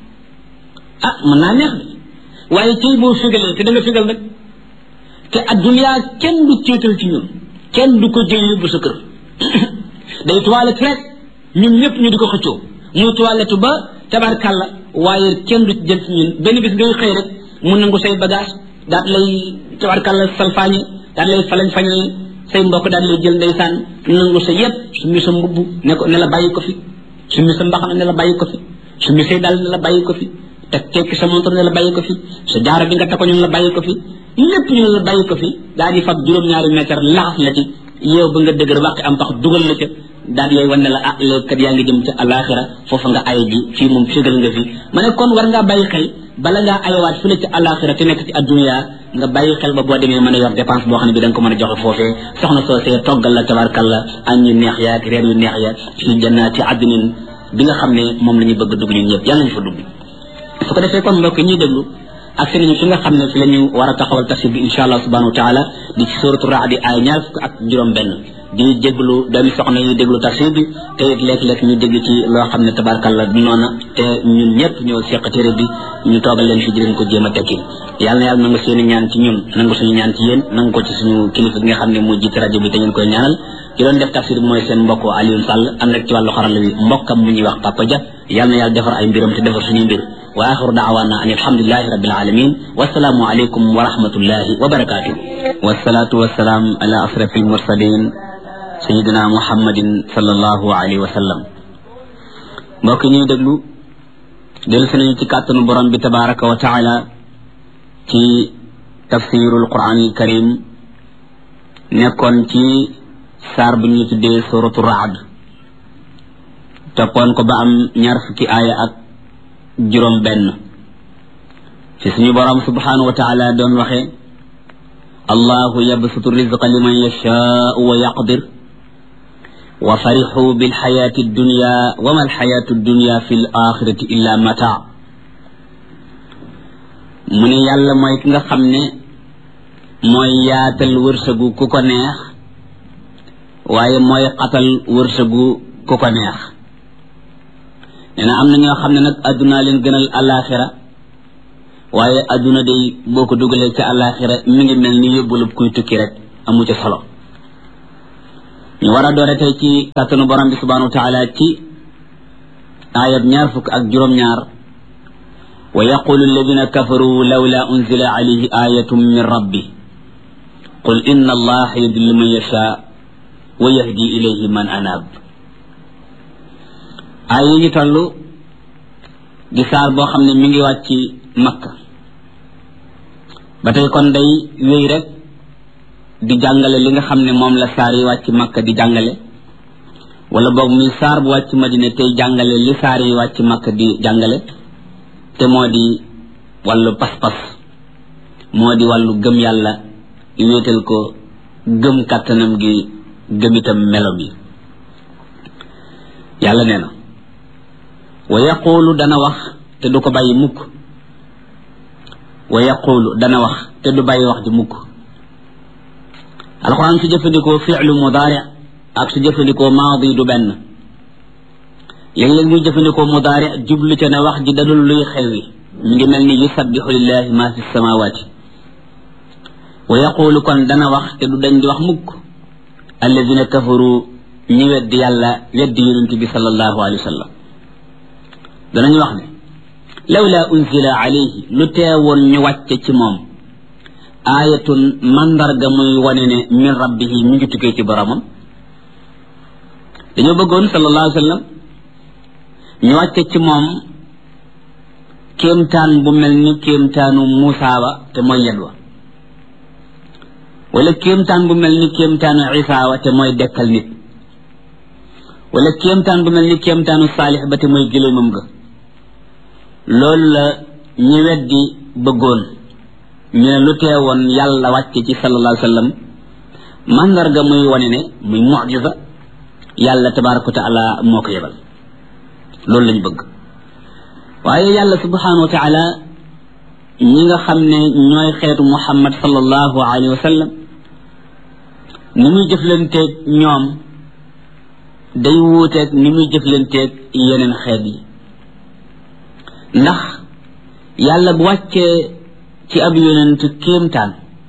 mën naa neex de waaye tey boo fégalee te da nga fégal nag te ad dunya kenn du céetal ci ñun kenn du ko jël yóbbu sa kër day toilette rek ñun ñëpp ñu di ko xëccoo muy toilette ba tabaarkàlla waaye kenn du jël ci ñun benn bis ngay xëy rek mu nangu say bagage daat lay tabaarkàlla salfaañe daat lay falañ fañal say mbokk daat lay jël ndeysaan nangu sa yëpp summi sa mbubb ne la bàyyi ko fi summi sa mbaxana ne la bàyyi ko fi summi say dal ne la bàyyi ko fi te tekki sa montre ne la bàyyi ko fi sa jaaro bi nga takko ñu la bàyyi ko fi lépp ñu la bàyyi ko fi daal di fab juróom-ñaari mètre laxas la ci yow ba nga dëgër wàqi am pax dugal la ca daal lay wan ne la léegi kat yaa ngi jëm ca alaxira foofu nga ay ji fii moom fégal nga fi ma ne kon war ngaa bàyyi xel bala ngaa ayawaat fële ci alaxira te nekk ci addunya nga bàyyi xel ba boo demee mën a yor dépense boo xam ne bi da nga ko mën a joxe foofee soxna soosee toggal la tabarkalla añ yu neex ya ak reer yu neex ya fi jannaati adnin bi nga xam ne moom la ñu bëgg dugg ñun ñëpp yàlla nañu fa dugg su ko defee kon mbokk ñuy déglu ak fi nañu fi nga xam ne fi la ñu war a taxawal tafsir bi insha allah subhanahu wa taala di ci suratu raad ay ñaar fukk ak juróom benn di déglu doomi soxna yi déglu tafsir bi te it léeg-léeg ñu dégg ci loo xam ne tabarkalla du noona te ñun ñëpp ñoo seq téere bi ñu toogal leen fi di leen ko jéem a tekki yàlla na yàlla nangu seeni ñaan ci ñun nangu suñu ñaan ci yéen nangu ko ci suñu kilifa gi nga xam ne moo jiite rajo bi te ngeen koy ñaanal ci doon def tafsir bi mooy seen mbokk Alioune Sall am rek ci wàllu xarala wi mbokkam mu ñuy wax Papa Dia yàlla na yàlla defar ay mbiram te defar suñuy mbir wa axiru daawaana an alhamdulilahi rabbil alamin wasalaamu aleykum wa rahmatullahi wa barakatuh wasalaatu wasalaam ala asrafi almursalin sayidina muhammadin sallallahu alayhi wa sallam mbokk ñuy déglu dellu si nañu ci kàttanu borom bi tabaraka wa taala ci tafsirul quran al karim nekkoon ci saar bu ñu tuddee suratu raad toppoon ko ba am ñaar fukki aaya ak juróom benn ci suñu borom subhanahu wa taala doon waxe allahu yabsutu rizqa liman yashaau wa yaqdir wa farixu bilxayaati dunya wa ma alxayaatu dunya fi l axirati illa mata mu ne yàlla mooy ki nga xam ne mooy yaatal wërsëgu ku ko neex waaye mooy xatal wërsëgu ku ko neex nee na am na ñoo xam ne nag adduna leen gënal alaxira waaye adduna day boo ko dugalee ca alaxira mi ngi mel ni yóbbulub kuy tukki rek amu ca solo ñu war a doore tey ci kàttanu borom bi subhanahu wa taala ci ayat ñaar fukk ak juróom-ñaar wa yaqulu alladina kafaru lawla unzila alayhi ayatun min rabbi qul inna allaha yudillu man yasha wa yahdi ilayhi man anab ay yi ñu toll di saar boo xam ne mi ngi wàcc Makka ba tey kon day wéy rek di jàngale li nga xam ne moom la saar yi wàcc Makka di jàngale wala boog muy saar bu wàcc Madina tey jàngale li saar yi wàcc Makka di jàngale te moo di wàllu pas-pas moo di wàllu gëm yàlla wéetal ko gëm kàttanam gi gëm itam melom yi yàlla nee na wa yaqulu dana wax te du ko bàyyi mukk wa yaqulu dana wax te du bàyyi wax ji mukk alxuraan su jëfandikoo fi'lu mudaari ak su jëfandikoo maadi du benn léeg-léeg muy jëfandikoo mudaari jublu ca ne wax ji dadul luy xewi mi ngi mel ni yusabbihu lillahi ma fi samawati wa yaqulu kon dana wax te du dañ di wax mukk alladina kafaru ñi weddi yàlla weddi yonent bi sallallahu alayhi wa sallam danañu wax ne lawla unzila alayhi lu teewoon ñu wàcce ci moom aayatun mandarga muy wane ne min rabbihi mi ngi tukkee ci boromam dañoo bëggoon sallallahu alayhi wa sallam ñu wàcce ci moom kéemtaan bu mel ni kéemtaanu Muusaa wa te mooy yed wa wala kéemtaan bu mel ni kéemtaanu Isaa wa te mooy dekkal nit wala kéemtaan bu mel ni kéemtaanu Saalix ba te mooy gëléemam ga loolu la ñi weddi bëggoon ñu ne lu teewoon yàlla wàcce ci sallallahu alayhi wa sallam mandarga muy wane ne muy mu'jiza yàlla tabaraka wa taala moo ko yebal loolu lañ bëgg waaye yàlla subhanahu wa taala ñi nga xam ne ñooy xeetu muhammad sallallahu alayhi wa sallam ni muy jëflanteeg ñoom day wuuteeg ni muy jëflanteeg yeneen xeet yi ndax yàlla bu wàccee ci ab yonent kéemtaan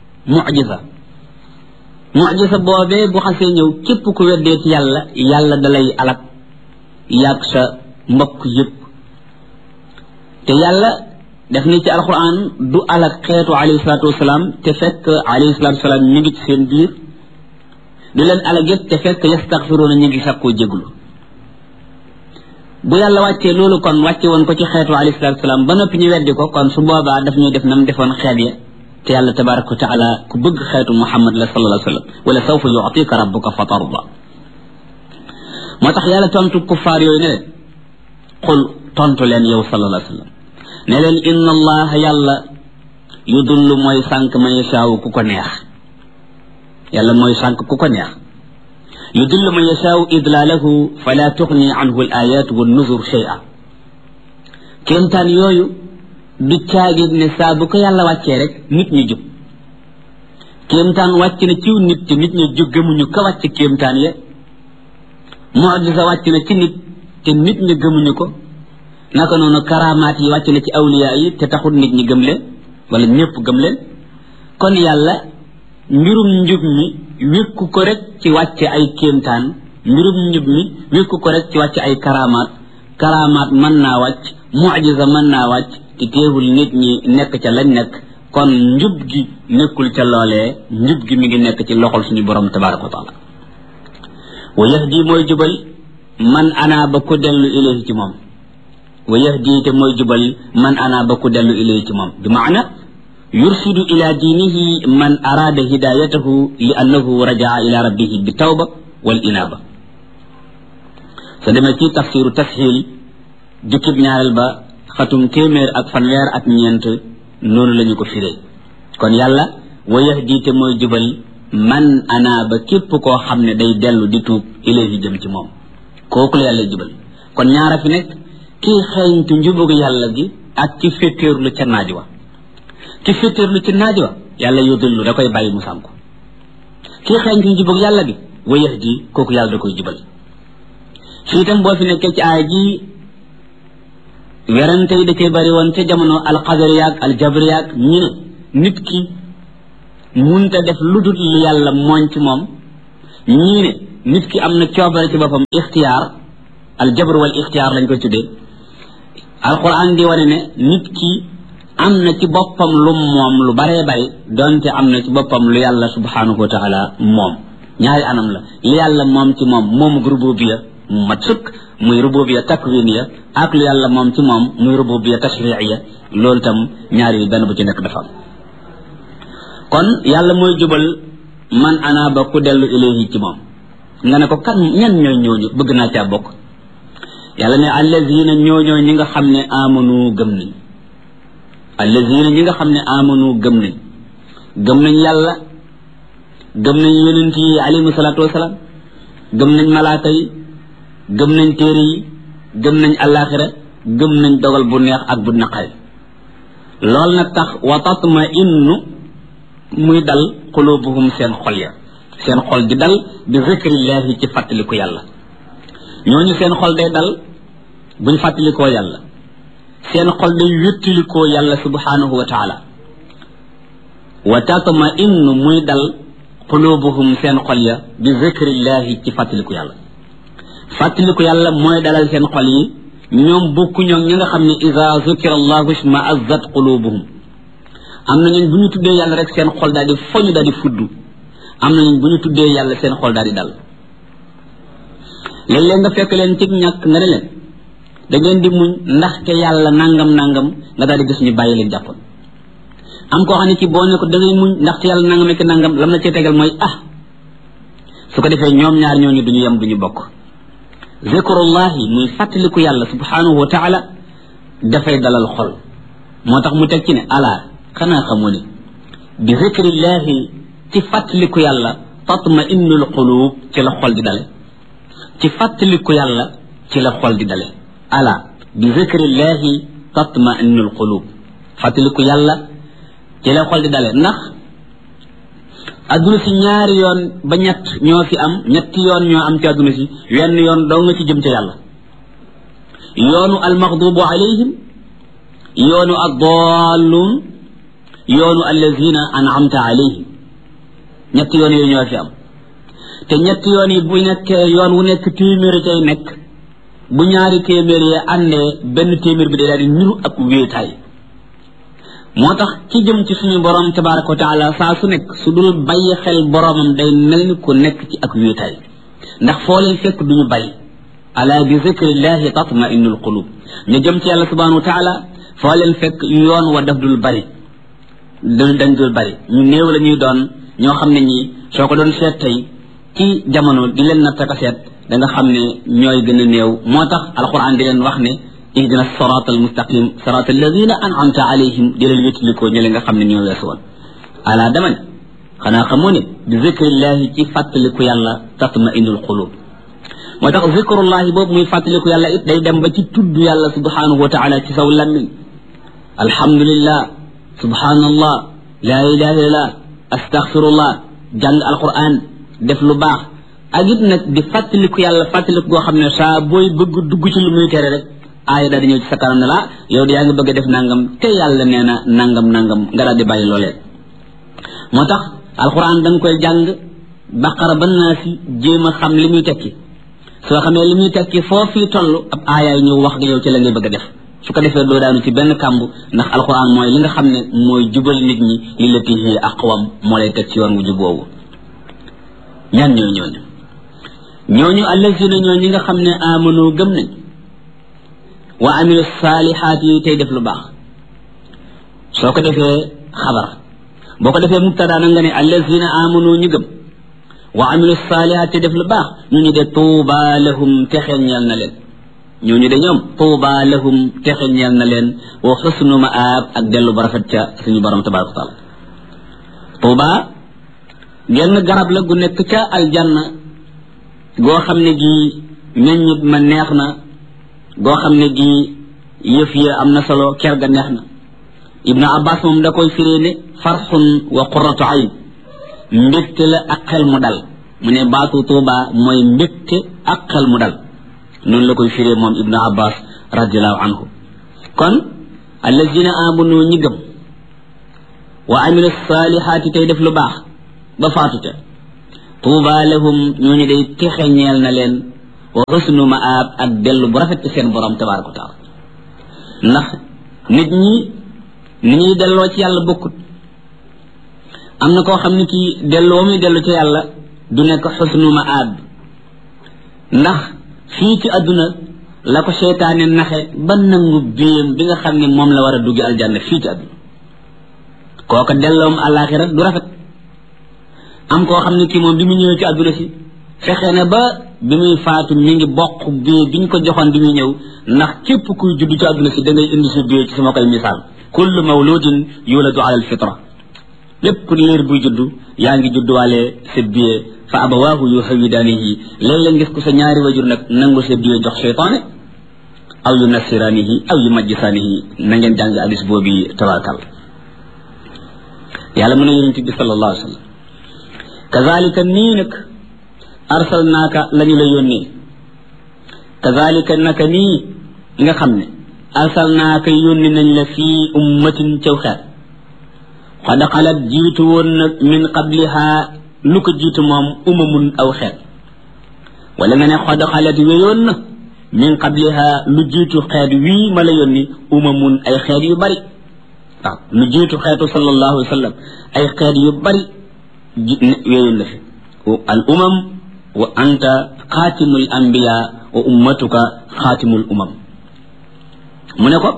mu'jiza boobee bu xasee ñëw képp ku weddee ci yàlla dalay alak yàgg sa mbokk yëpp te yàlla def ni ci alquran du alak xeetu alayhi salatu wasalaam te fekk alayhi salatu wasalaam ñu ngi ci seen biir du leen alak yëpp te fekk yastaghfiruuna ñu ngi sakkoo jéglu bu yàlla wàccee loolu kon wàcce woon ko ci xeetu alayhi salatu wasalaam ba noppi ñu weddi ko kon su boobaa daf ñuy def nam defoon xeet ya te yàlla tabaraka wa taala ku bëgg xeetu muhammad la sallallahu alayhi wa sallam wala sawfa yu'tika rabbuka fatarda moo tax yàlla tontu kuffaar yooyu ne leen qul tontu leen yow sallallahu alayhi wa sallam ne leen inna allaha yàlla yudullu mooy sànq man yashaawu ku ko neex yàlla mooy sànq ku ko neex yudullu man yashaawu idlaalahu fala tuxni anhu al ayat wa nuzur shay'a kéemtaan yooyu du caagit ne saa bu ko yàlla wàccee rek nit ñi jub kéemtaan wàcc na ciw nit te nit ñi jóg gëmuñu ka wàcc kéemtaan ya mu'jiza wàcc na ci nit te nit ñi gëmuñu ko naka noonu karamaat yi wàcc na ci awliya yi te taxul nit ñi gëm leen wala ñëpp gëm leen kon yàlla mbirum njub mi wékku ko rek ci wàcce ay kéemtaan mbirum njub mi wékku ko rek ci wàcce ay karamaat mën naa wàcc mu'jiza mën naa wàcc te teewul nit ñi nekk ca lañ nekk kon njub gi nekkul ca loolee njub gi mi ngi nekk ci loxol suñu borom tabaraka wa taala wa yahdi mooy jubal man ana ba ku dellu ilayhi ci moom wa yahdi te mooy jubal man ana ba ku dellu ilayhi ci moom bi maana yursidu ila diinihi man araada hidayatahu li annahu rajaa ila rabbihi bi tawba wal inaba sa demee ci tafsiru tashil jukkib ñaareel ba xatum téeméer ak fanweer ak ñeent noonu lañu ko firee kon yàlla wa yahdi te mooy jubal man ana ba képp koo xam ne day dellu di tuub ilayhi jëm ci moom kooku la yàlla jubal kon ñaara fi nekk kii xeeñtu njubug yàlla gi ak ci féttéerlu ca naaj wa ki féttéerlu ci naaj wa yàlla yudillu da koy bàyyi mu sànku kii xeeñtu njubug yàlla gi wa yahdi kooku yàlla da koy jubal fii itam boo fi nekkee ci aaya ji werante yi da cee bari woon ca jamono alqadariyaak aljabariyaak ñu ne nit ki munta def lu dul li yàlla mooñ ci moom ñii ne nit ki am na coobare ci boppam ixtiyaar aljabr wal ixtiyaar lañ ko tuddee alquran di wane ne nit ki am na ci boppam lu moom lu baree bari donte am na ci boppam lu yàlla subhanahu wa taala moom ñaari anam la li yàlla moom ci moom moomu rububiyya mu mat sëkk muy rububiyya takwiniya ak lu yàlla moom ci moom muy rububiyya tashri'iyya loolu tam ñaari yi benn bu ci nekk dafa am kon yàlla mooy jubal man anaaba ku dellu ilayhi ci moom nga ne ko kan ñan ñooy ñooñu bëgg naa caa bokk yàlla ne allazina ñooñoo ñi nga xam ne amanu gëm nañ allazina ñi nga xam ne amanu gëm nañ yàlla gëm nañ yonent yi alayhi salaatu wasalaam gëm nañ malaaka yi gëm nañ téere yi gëm nañ alaxira gëm nañ dogal bu neex ak bu naqari lool nag tax wa tatma innu muy dal qulubuhum seen xol di dal bi zikrillahi ci fàttaliku yàlla ñooñu seen xol day dal buñ fàttalikoo yàlla seen xol day wéttalikoo yàlla subhanahu wa taala wa tatma innu muy dal qulubuhum seen xol ya bi zikrillahi ci fàttaliku yàlla mooy dalal seen xol yi ñoom bokku ñoom ñi nga xam ne iza zukira allahu isma'azzat qulubuhum am na ñun bu ñu tuddee yàlla rek seen xol daal di foñu daal di fuddu am na ñun bu ñu tuddee yàlla seen xol daal di dal léeg-léeg nga fekk leen ci ñàkk nga ne leen da ngeen di muñ ndaxte yàlla nangam nga daal di gis ñu bàyyi leen jàppoon am koo xam ne ci boo ne ko da ngay muñ ndaxte yàlla nangam ak nangam lam na cee tegal mooy su ko defee ñoom ñaar ñooñu duñu yem duñu bokk zikrullahi muy fàttaliku yàlla subhanahu wa taala dafay dalal xol moo tax mu teg ci ne ala xanaa xamu ne bi zikrillahi ci fàttaliku yàlla tatma innul qulub ci la xol di dale ci fàttaliku yàlla ci la xol di dale ala bi zikrillahi tatma innul qulub fàttaliku yàlla ci la xol di dale ndax adduna si ñaari yoon ba ñett ñoo fi am ñetti yoon ñoo am ci adduna si wenn yoon doo nga ci jëm ca yàlla yoonu almaghdubu alayhim yoonu addallun yoonu allazina an'amta alayhim ñetti yoon yooyu ñoo fi am te ñetti yoon yi bu nekkee yoon wu nekk téeméeri cay nekk bu ñaari téeméer yi àndee benn téeméer bi day daal di niru ak wéetaay moo tax ci jëm ci suñu borom tabaraka wa taala saa su nekk su dul bàyyi xel boromam day mel ni ku nekk ci ak wéetaay ndax foo leen fekk duñu bàyyi ala bi zikrillahi tatma innul qulub ñu jëm ci yàlla subhanahu wa taala foo leen fekk yoon wa daf dul bari dañ dul bari ñu néew la ñuy doon ñoo xam ne ñi soo ko doon seet tey ci jamono di leen nattaka seet da nga xam ne ñooy gën a néew moo tax alquran di leen wax ne ihdina sirata almustaqim sirata alladina an'amta alayhim di leen wétlikoo ñi nga xam ne ñoo weesu woon ala dama ne xanaa xamoo ne bi zikrillahi ci fàttaliku yàlla tatma innul qulub moo tax zikrullahi boobu muy fàttaliku yàlla it day dem ba ci tudd yàlla subhanahu wa taala ci saw lammiñ alhamdulillah subhanallah la ilaha illallah astaghfirullah jàng alquran def lu baax ak it nag di fàttaliku yàlla fàttaliku goo xam ne saa booy bëgg dugg ci lu muy tere rek aaya daal di ñëw ci sa kanam ne la yow yaa ngi bëgg a def nangam te yàlla nee na nangam nga daal di bàyyi loolee moo tax alquran da nga koy jàng baqara ba naasi jéem a xam li muy tekki soo xamee li muy tekki foofu toll ab aayaay ñëw wax nga yow ci la ngay bëgg a def su ko defee doo daanu ci benn kàmb ndax alquran mooy li nga xam ne mooy jubal nit ñi li lati hiya aqwam moo lay teg ci yoon wu jub boobu ñan ñooñu allazina ñoo ñi nga xam ne amanu gëm nañ wa amilu saalihaat yi tey def lu baax soo ko defee xabar boo ko defee mubtada na nga ne allazina amanu ñu gëm wa amilu saalihaat tey def lu baax ñu de tuuba lahum texeel ñeel na leen ñooñu de ñoom tuuba lahum texeel ñeel na leen wa xusnu maab ak dellu ba rafet ca suñu borom tabaraka wa taala tuuba genn garab la gu nekk ca aljanna goo xam ne gi meññit ma neex na goo xam ne gi yëf ya am na solo ker ga neex na ibnu abbas moom da koy firee ne farxun wa qurratu ayn mbégte la ak xel mu dal mu ne baatu tuuba mooy mbégte ak xel mu dal noonu la koy firee moom ibnu abbas radiallahu anhu kon allazina amanu ñi gëm wa amilu salihaati tey def lu baax ba faatute tuuba lahum ñooñu day texe ñeel na leen wa husnu maab ak dellu bu rafet ci seen borom tabaraka wa taala ndax nit ñi ni ñuy delloo ci yàlla bokkut am na koo xam ne kii delloo muy dellu ci yàlla du nekk xusnu maab ndax fii ci àdduna la ko seytaane naxe ba nangu biyam bi nga xam ne moom la war a duggi aljanna fii ci àdduna kooka delloom àllaaxira du rafet am koo xam ne kii moom bi mu ñëwee ci àdduna si fexe na ba bi muy faatu mi ngi bokk biye bi ñu ko joxoon bi muy ñëw ndax képp kuy judd ci àdduna si da ngay indi sa biye ci sama koy misaal kullu mawludin yuladu ala alfitra lépp liir buy judd yaa ngi judduwaale sa biye fa abawaahu yuhawidaanihi léeg-léeg ngis ko sa ñaari wajur nag nangu sa biye jox seytaane aw yu nasiraanihi aw yu majjisaanihi na ngeen jàng hadis boobu tawakkal yàlla mën a yonent bi sallallahu alayhi wa sallam kazalika nii nag arsalnaaka lañu la yónnee kazalika naka nii nga xam ne arsalnaaka yónni nañ la fii ummatin caw xeet xad xalat jiitu woon nag min qabliha lu ko jiitu moom umamun aw xeet wala nga ne xad xalat wéyoon na min qabliha lu jiitu xeet wii ma la yónni umamun ay xeet yu bari waaw lu jiitu xeetu sallallahu alayhi wa sallam ay xeet yu bari wéyoon na fi al umam wa anta xaatimul anbiya wa ummatuka xaatimul umam mu ne ko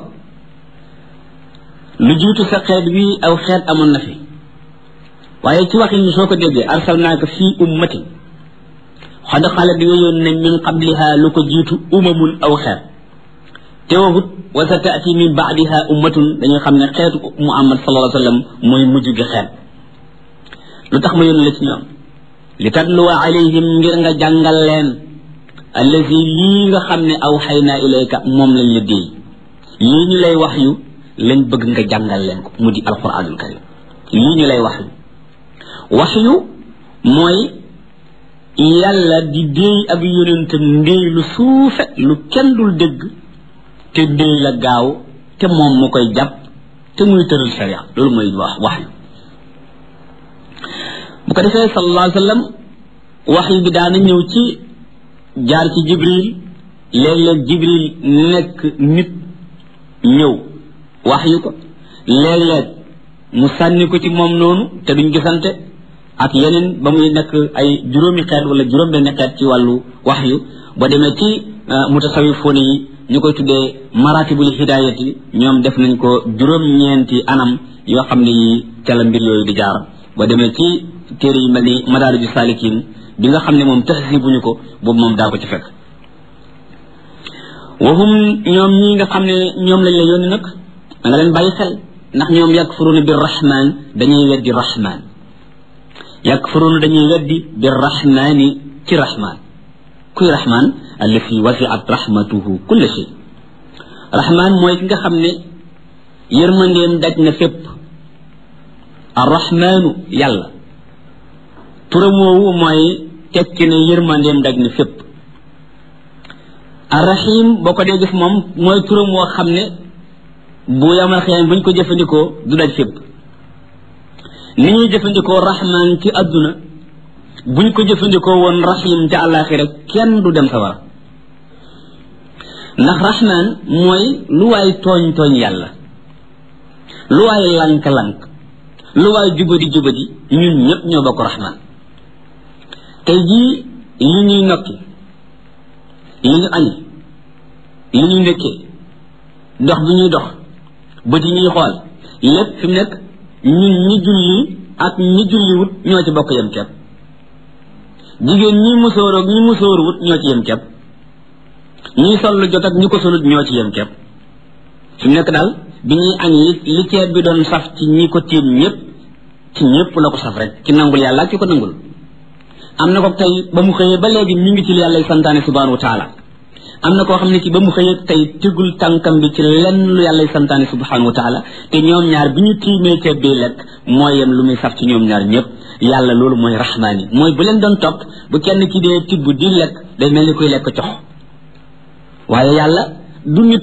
lu jiitu sa xeet wii aw xeet amoon na fi waaye ci waxin soo ko déggee arsalnaaka fii ummatin xad xalat wéyoon nañ min qabliha lu ko jiitu umamun aw xeet te waxut wa sa taati min baadiha ummatun dañuy xam ne xeetu muhammad sallallahu alayhi wa sallam mooy mujj gi xeet lu tax ma yónni la ci ñoom li tatluwa alayhim ngir nga jàngal leen allazi lii nga xam ne aw xayna ilayka moom lañ la déey lii ñu lay wax yu lañ bëgg nga jàngal leen ko mu di alquranul karim lii ñu lay wax yu mooy yàlla di déey ab yonentam ndéey lu suufe lu kenn dul dégg te déey la gaaw te moom mu koy jàpp te muy tëral sharia loolu mooy wax yu bu ko defee sallallahu alayhi wa sallam wax yu bi daana ñëw ci jaar ci jibril léeg-léeg jibril nekk nit ñëw wax yu ko léeg-léeg mu sànni ko ci moom noonu te duñ gisante ak yeneen ba muy nekk ay juróomi xeet wala juróom benn xeet ci wàllu wax yu ba demee ci mutasawifoone yi ñu koy tuddee maratibul hidayati ñoom def nañ ko juróom-ñeenti anam yoo xam ne yi ca la mbir yooyu di jaar ba demee ci téere yi mel ni madaariju saalikin bi nga xam ne moom tahzibuñu ko boobu moom daa ko ci fekk wahum ñoom ñi nga xam ne ñoom lañ la yónni nag da nga leen bàyyi xel ndax ñoom yakfuruna bir rahman dañuy weddi rahman yakfuruna dañuy weddi bir rahmani ci rahman kuy rahman allati wasi'at rahmatuhu kulla shay rahman mooy ki nga xam ne yërmandeem daj na fépp arrahmanu yàlla turam woowu mooy tekki ne yërmandeem daj na fépp arrahim boo ko dee gis moom mooy turam woo xam ne bu yamal xiyam buñ ko jëfandikoo du daj fépp ni ñuy jëfandikoo rahman ci àdduna buñ ko jëfandikoo woon rahim ci àllaaxira kenn du dem sawara ndax rahman mooy lu waay tooñ tooñ yàlla lu waay lank-lank lu waay jubadi ñun ñëpp ñoo bokk rahman tey jii li ñuy nokki li ñu añi li ñu ndekkee dox bi ñuy dox bët yi ñuy xool lépp fi mu nekk ñun ñi julli ak ñi julliwut ñoo ci bokk yem kepp jigéen ñi musóoroog ñi musóoruwut ñoo ci yem kepp ñi sol lu jot ak ñi ko solut ñoo ci yem kepp fi mu nekk daal bi ñuy añi li ceeb bi doon saf ci ñi ko tiim ñëpp ci ñëpp la ko saf rek ci nangul yàlla ak ci ko nangul am na ko tey ba mu xëyee ba léegi mi ngi ci li yàlla santaane subhanahu wa taala am na koo xam ne ci ba mu xëyee tey tegul tànkam bi ci lenn lu yàlla santaane subhanahu wa taala te ñoom ñaar bi ñu tiimee ceeb bi lekk mooy yem lu muy saf ci ñoom ñaar ñëpp yàlla loolu mooy rahmaani mooy bu leen doon topp bu kenn ki dee tibb di lekk day mel ni koy lekk cox waaye yàlla du nit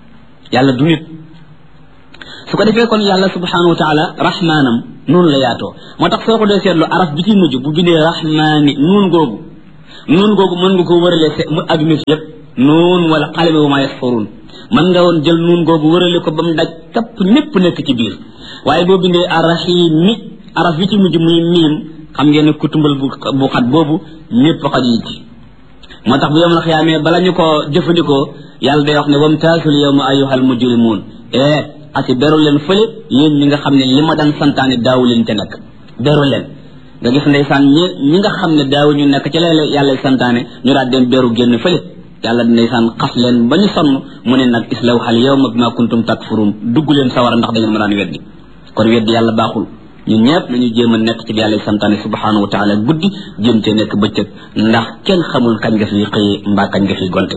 su ko defee kon yàlla subhanahu wa taala rahmaanam noonu la yaatoo moo tax soo ko dee seetlu araf bi ci mujj bu bindee rahmaani nuun googu mën nga ko wërale mu adduna si yëpp nuun wala qalami wa ma yasfurun mën nga woon jël nuun googu wërale ko ba mu daj kapp ñépp nekk ci biir waaye boo bindee arrahimi araf yi ci mujj muy miim xam ngeen ne kutumbal bu xat boobu ñépp xajuñ ci moo tax bu yom la xiyaamee bala ñu ko jëfandikoo yàlla day wax ne wamtaasul yawma ayyuhal mujrimuun ati beru leen fële yéen ñi nga xam ne li ma daan santaane daawu leen te nekk beru leen nga gis ndeysaan ñi nga xam ne daawu ñu nekk ci la yàlla santaane ñu daal dem beru génn fële yàlla ndeysaan xas leen ba ñu sonn mu ne nag islawhal yawma bima kuntum takfurun dugg leen sawara ndax da ngeen ma daan weddi kon weddi yàlla baaxul ñun ñëpp nañu jéem a nekk ci yàlla santaane subhanahu wa taala guddi jéem cee nekk bëccëg ndax kenn xamul kañ nga fi xëyee mbaa kañ nga fi gonte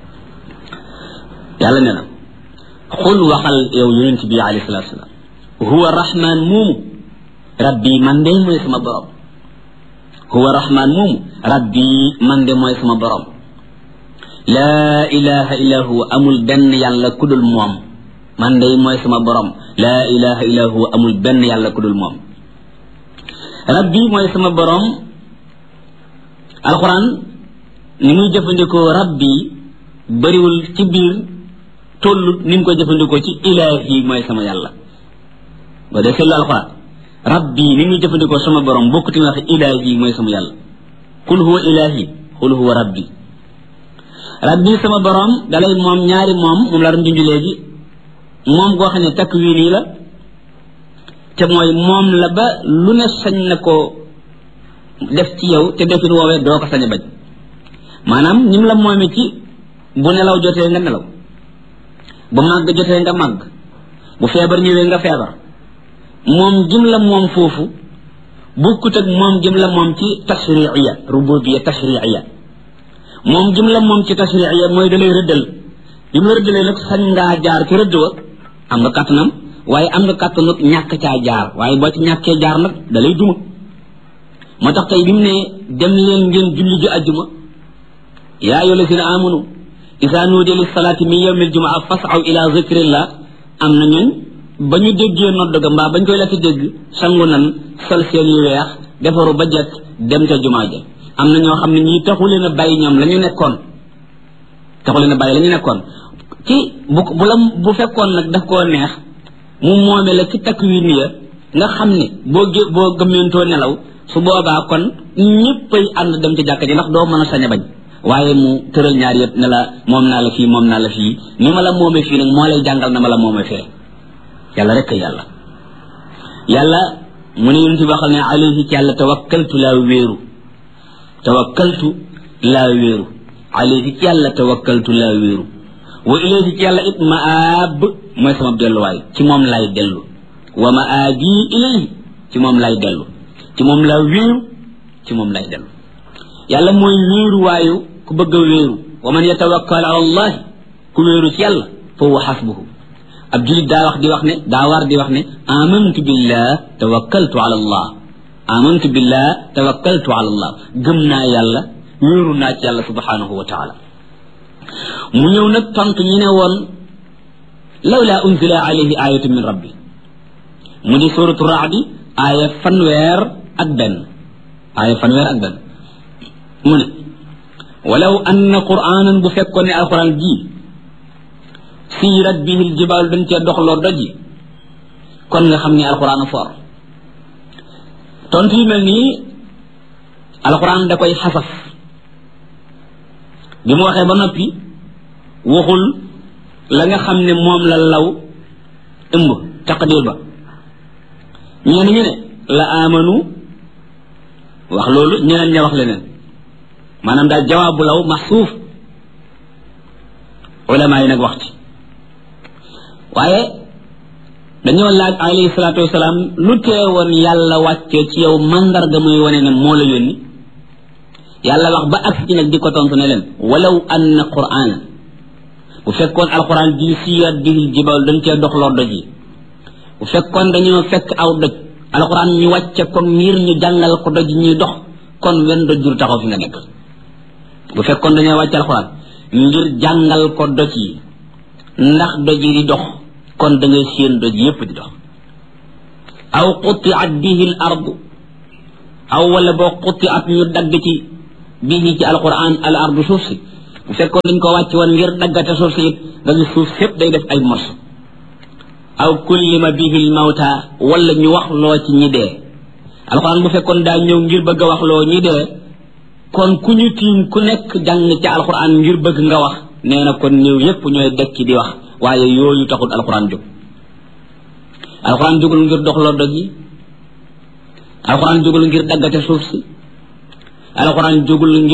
yàlla nee na xul waxal yow yonent bi alayhi salaatu salaam huwa rahman moomu rabbi man de mooy sama borom huwa rahman moomu rabbi man de mooy sama borom laa ilaha illa huwa amul benn yàlla ku dul moom man de mooy sama borom laa ilaha illa huwa amul benn yàlla ku dul moom rabbi mooy sama borom alquran ni muy jëfandikoo rabbi bariwul ci biir tollut ni mu koy jëfandikoo ci ilahi mooy sama yàlla ba dee seetlu alquran rabbi ni muy jëfandikoo sama borom bokkut wax ilahi mooy sama yàlla qul huwa ilahi qul huwa rabbi rabbi sama borom dalay moom ñaari moom la doon junj léegi moom goo xam ne takwini la te mooy moom la ba lu ne sañ na ko def ci yow te defin woowee doo ko sañ a bañ maanaam ñim la moome ci bu nelaw jotee nga nelaw bu màgg jotee nga màgg bu feebar ñëwee nga feebar moom jim la moom foofu bokkut ak moom jim la moom ci tashriiya rububiyya tashriiya moom jim la moom ci tashriiya mooy dalay rëddal bi mu rëddalee nag sañ ngaa jaar ci rëdd wa am nga kàttanam waaye am nga kàttanam ñàkk caa jaar waaye boo ci ñàkkee jaar nag dalay duma moo tax tey bi mu ne dem leen ngeen julli ji ajjuma yaa ayyuha llazina amanu izaa nuudiya lis-salaati min yawmil jumaa fas'aw ila zikrillah am na ñun ba ñu déggee nodd ga mbaa bañ koy la ci dégg sangu nan sol seen yu weex defaru ba jekk dem ca jumaa ja am na ñoo xam ne ñii taxu leen a bàyyi ñoom la ñu nekkoon taxu leen a bàyyi la ñu nekkoon ci bu fekkoon nag daf koo neex mu moome la ci takwin ya nga xam ne boo gëmmentoo nelaw su boobaa kon ñëppay ànd dem ci jàkka ji ndax doo mën a sañ a bañ waaye mu tëral ñaar yëpp ne la moom naa la fii moom naa la fii ni ma la moome fii nag moo lay jàngal na ma la moome fee yàlla rek yàlla mu ne yonent bi waxal ne alayhi ci yàlla tawakkaltu laa wéeru alayhi ci yàlla tawakkaltu laa wéeru wa ilayhi ci yàlla it maab mooy sama delluwaay ci moom lay dellu wa maabi ilayhi ci moom lay dellu ci moom laa wéeru ci moom lay dellu yàlla mooy wéeru waayu ku bëgg a wéeru wa man yatawakkal ala allahi ku wéeru ci yàlla fa huwa xasbuhu ab julit daa war di wax ne amantu billah tawakkaltu ala allah amantu billah tawakkaltu ala allah gëm naa yàlla wéeru naa ci yàlla subhanahu wa taala mu ñëw nag tontu ñu ne woon lawla unzila alayhi ayatu min rabbi mu di suratu raadi aaya fanweer ak benn mu ne walaw anna qur'anan bu fekkoon ne alquran ji siirat bihi aljibaalu dañ cee doxloo doji kon nga xam ne alquran a foor tontu yu mel nii alquran da koy xasaf bi mu waxee ba noppi waxul la nga xam ne moom la law ëmb taqdir ba ñenn ñu ne la amanu wax loolu ñeneen ña wax leneen maanaam daal jawaabu law maxsuuf ulama yi nag wax ci waaye dañoo laaj alayhi salaatu wasalaam lu teewoon yàlla wàccee ci yow mandarga muy wane ne moo la yónni yàlla wax ba ak ci nag di ko tontu ne leen walaw anna qur'an bu fekkoon alquran ji siyat bihil jibal dañ cee doxloo doj yi bu fekkoon dañoo fekk aw doj alquran ñu wàcce ko ngir ñu jàngal ko doj ñuy dox kon wenn doj jur taxaw fi nga nekk bu fekkoon dañoo wàcce alquran ngir jàngal ko doj yi ndax doj yi di dox kon da ngay séen doj yépp di dox aw qutiat bihi al ardu aw wala boo qutiat ñu dagg ci bihi ci alquran al ardu suuf si bu fekkoon dañ ko wàcc woon ngir daggate suuf si it nga gis suuf sépp day def ay mos aw kullima bihi l mawta wala ñu wax loo ci ñi dee alxuraan bu fekkoon daa ñëw ngir bëgg a wax loo ñi dee kon ku ñu tiim ku nekk jàng ci alxuraan ngir bëgg nga wax nee na kon ñëw yépp ñooy dekki di wax waaye yooyu taxul alxuraan jóg alxuraan jógul ngir doxloo doj yi alxuraan jógul ngir daggate suuf si alxuraan jógul ngir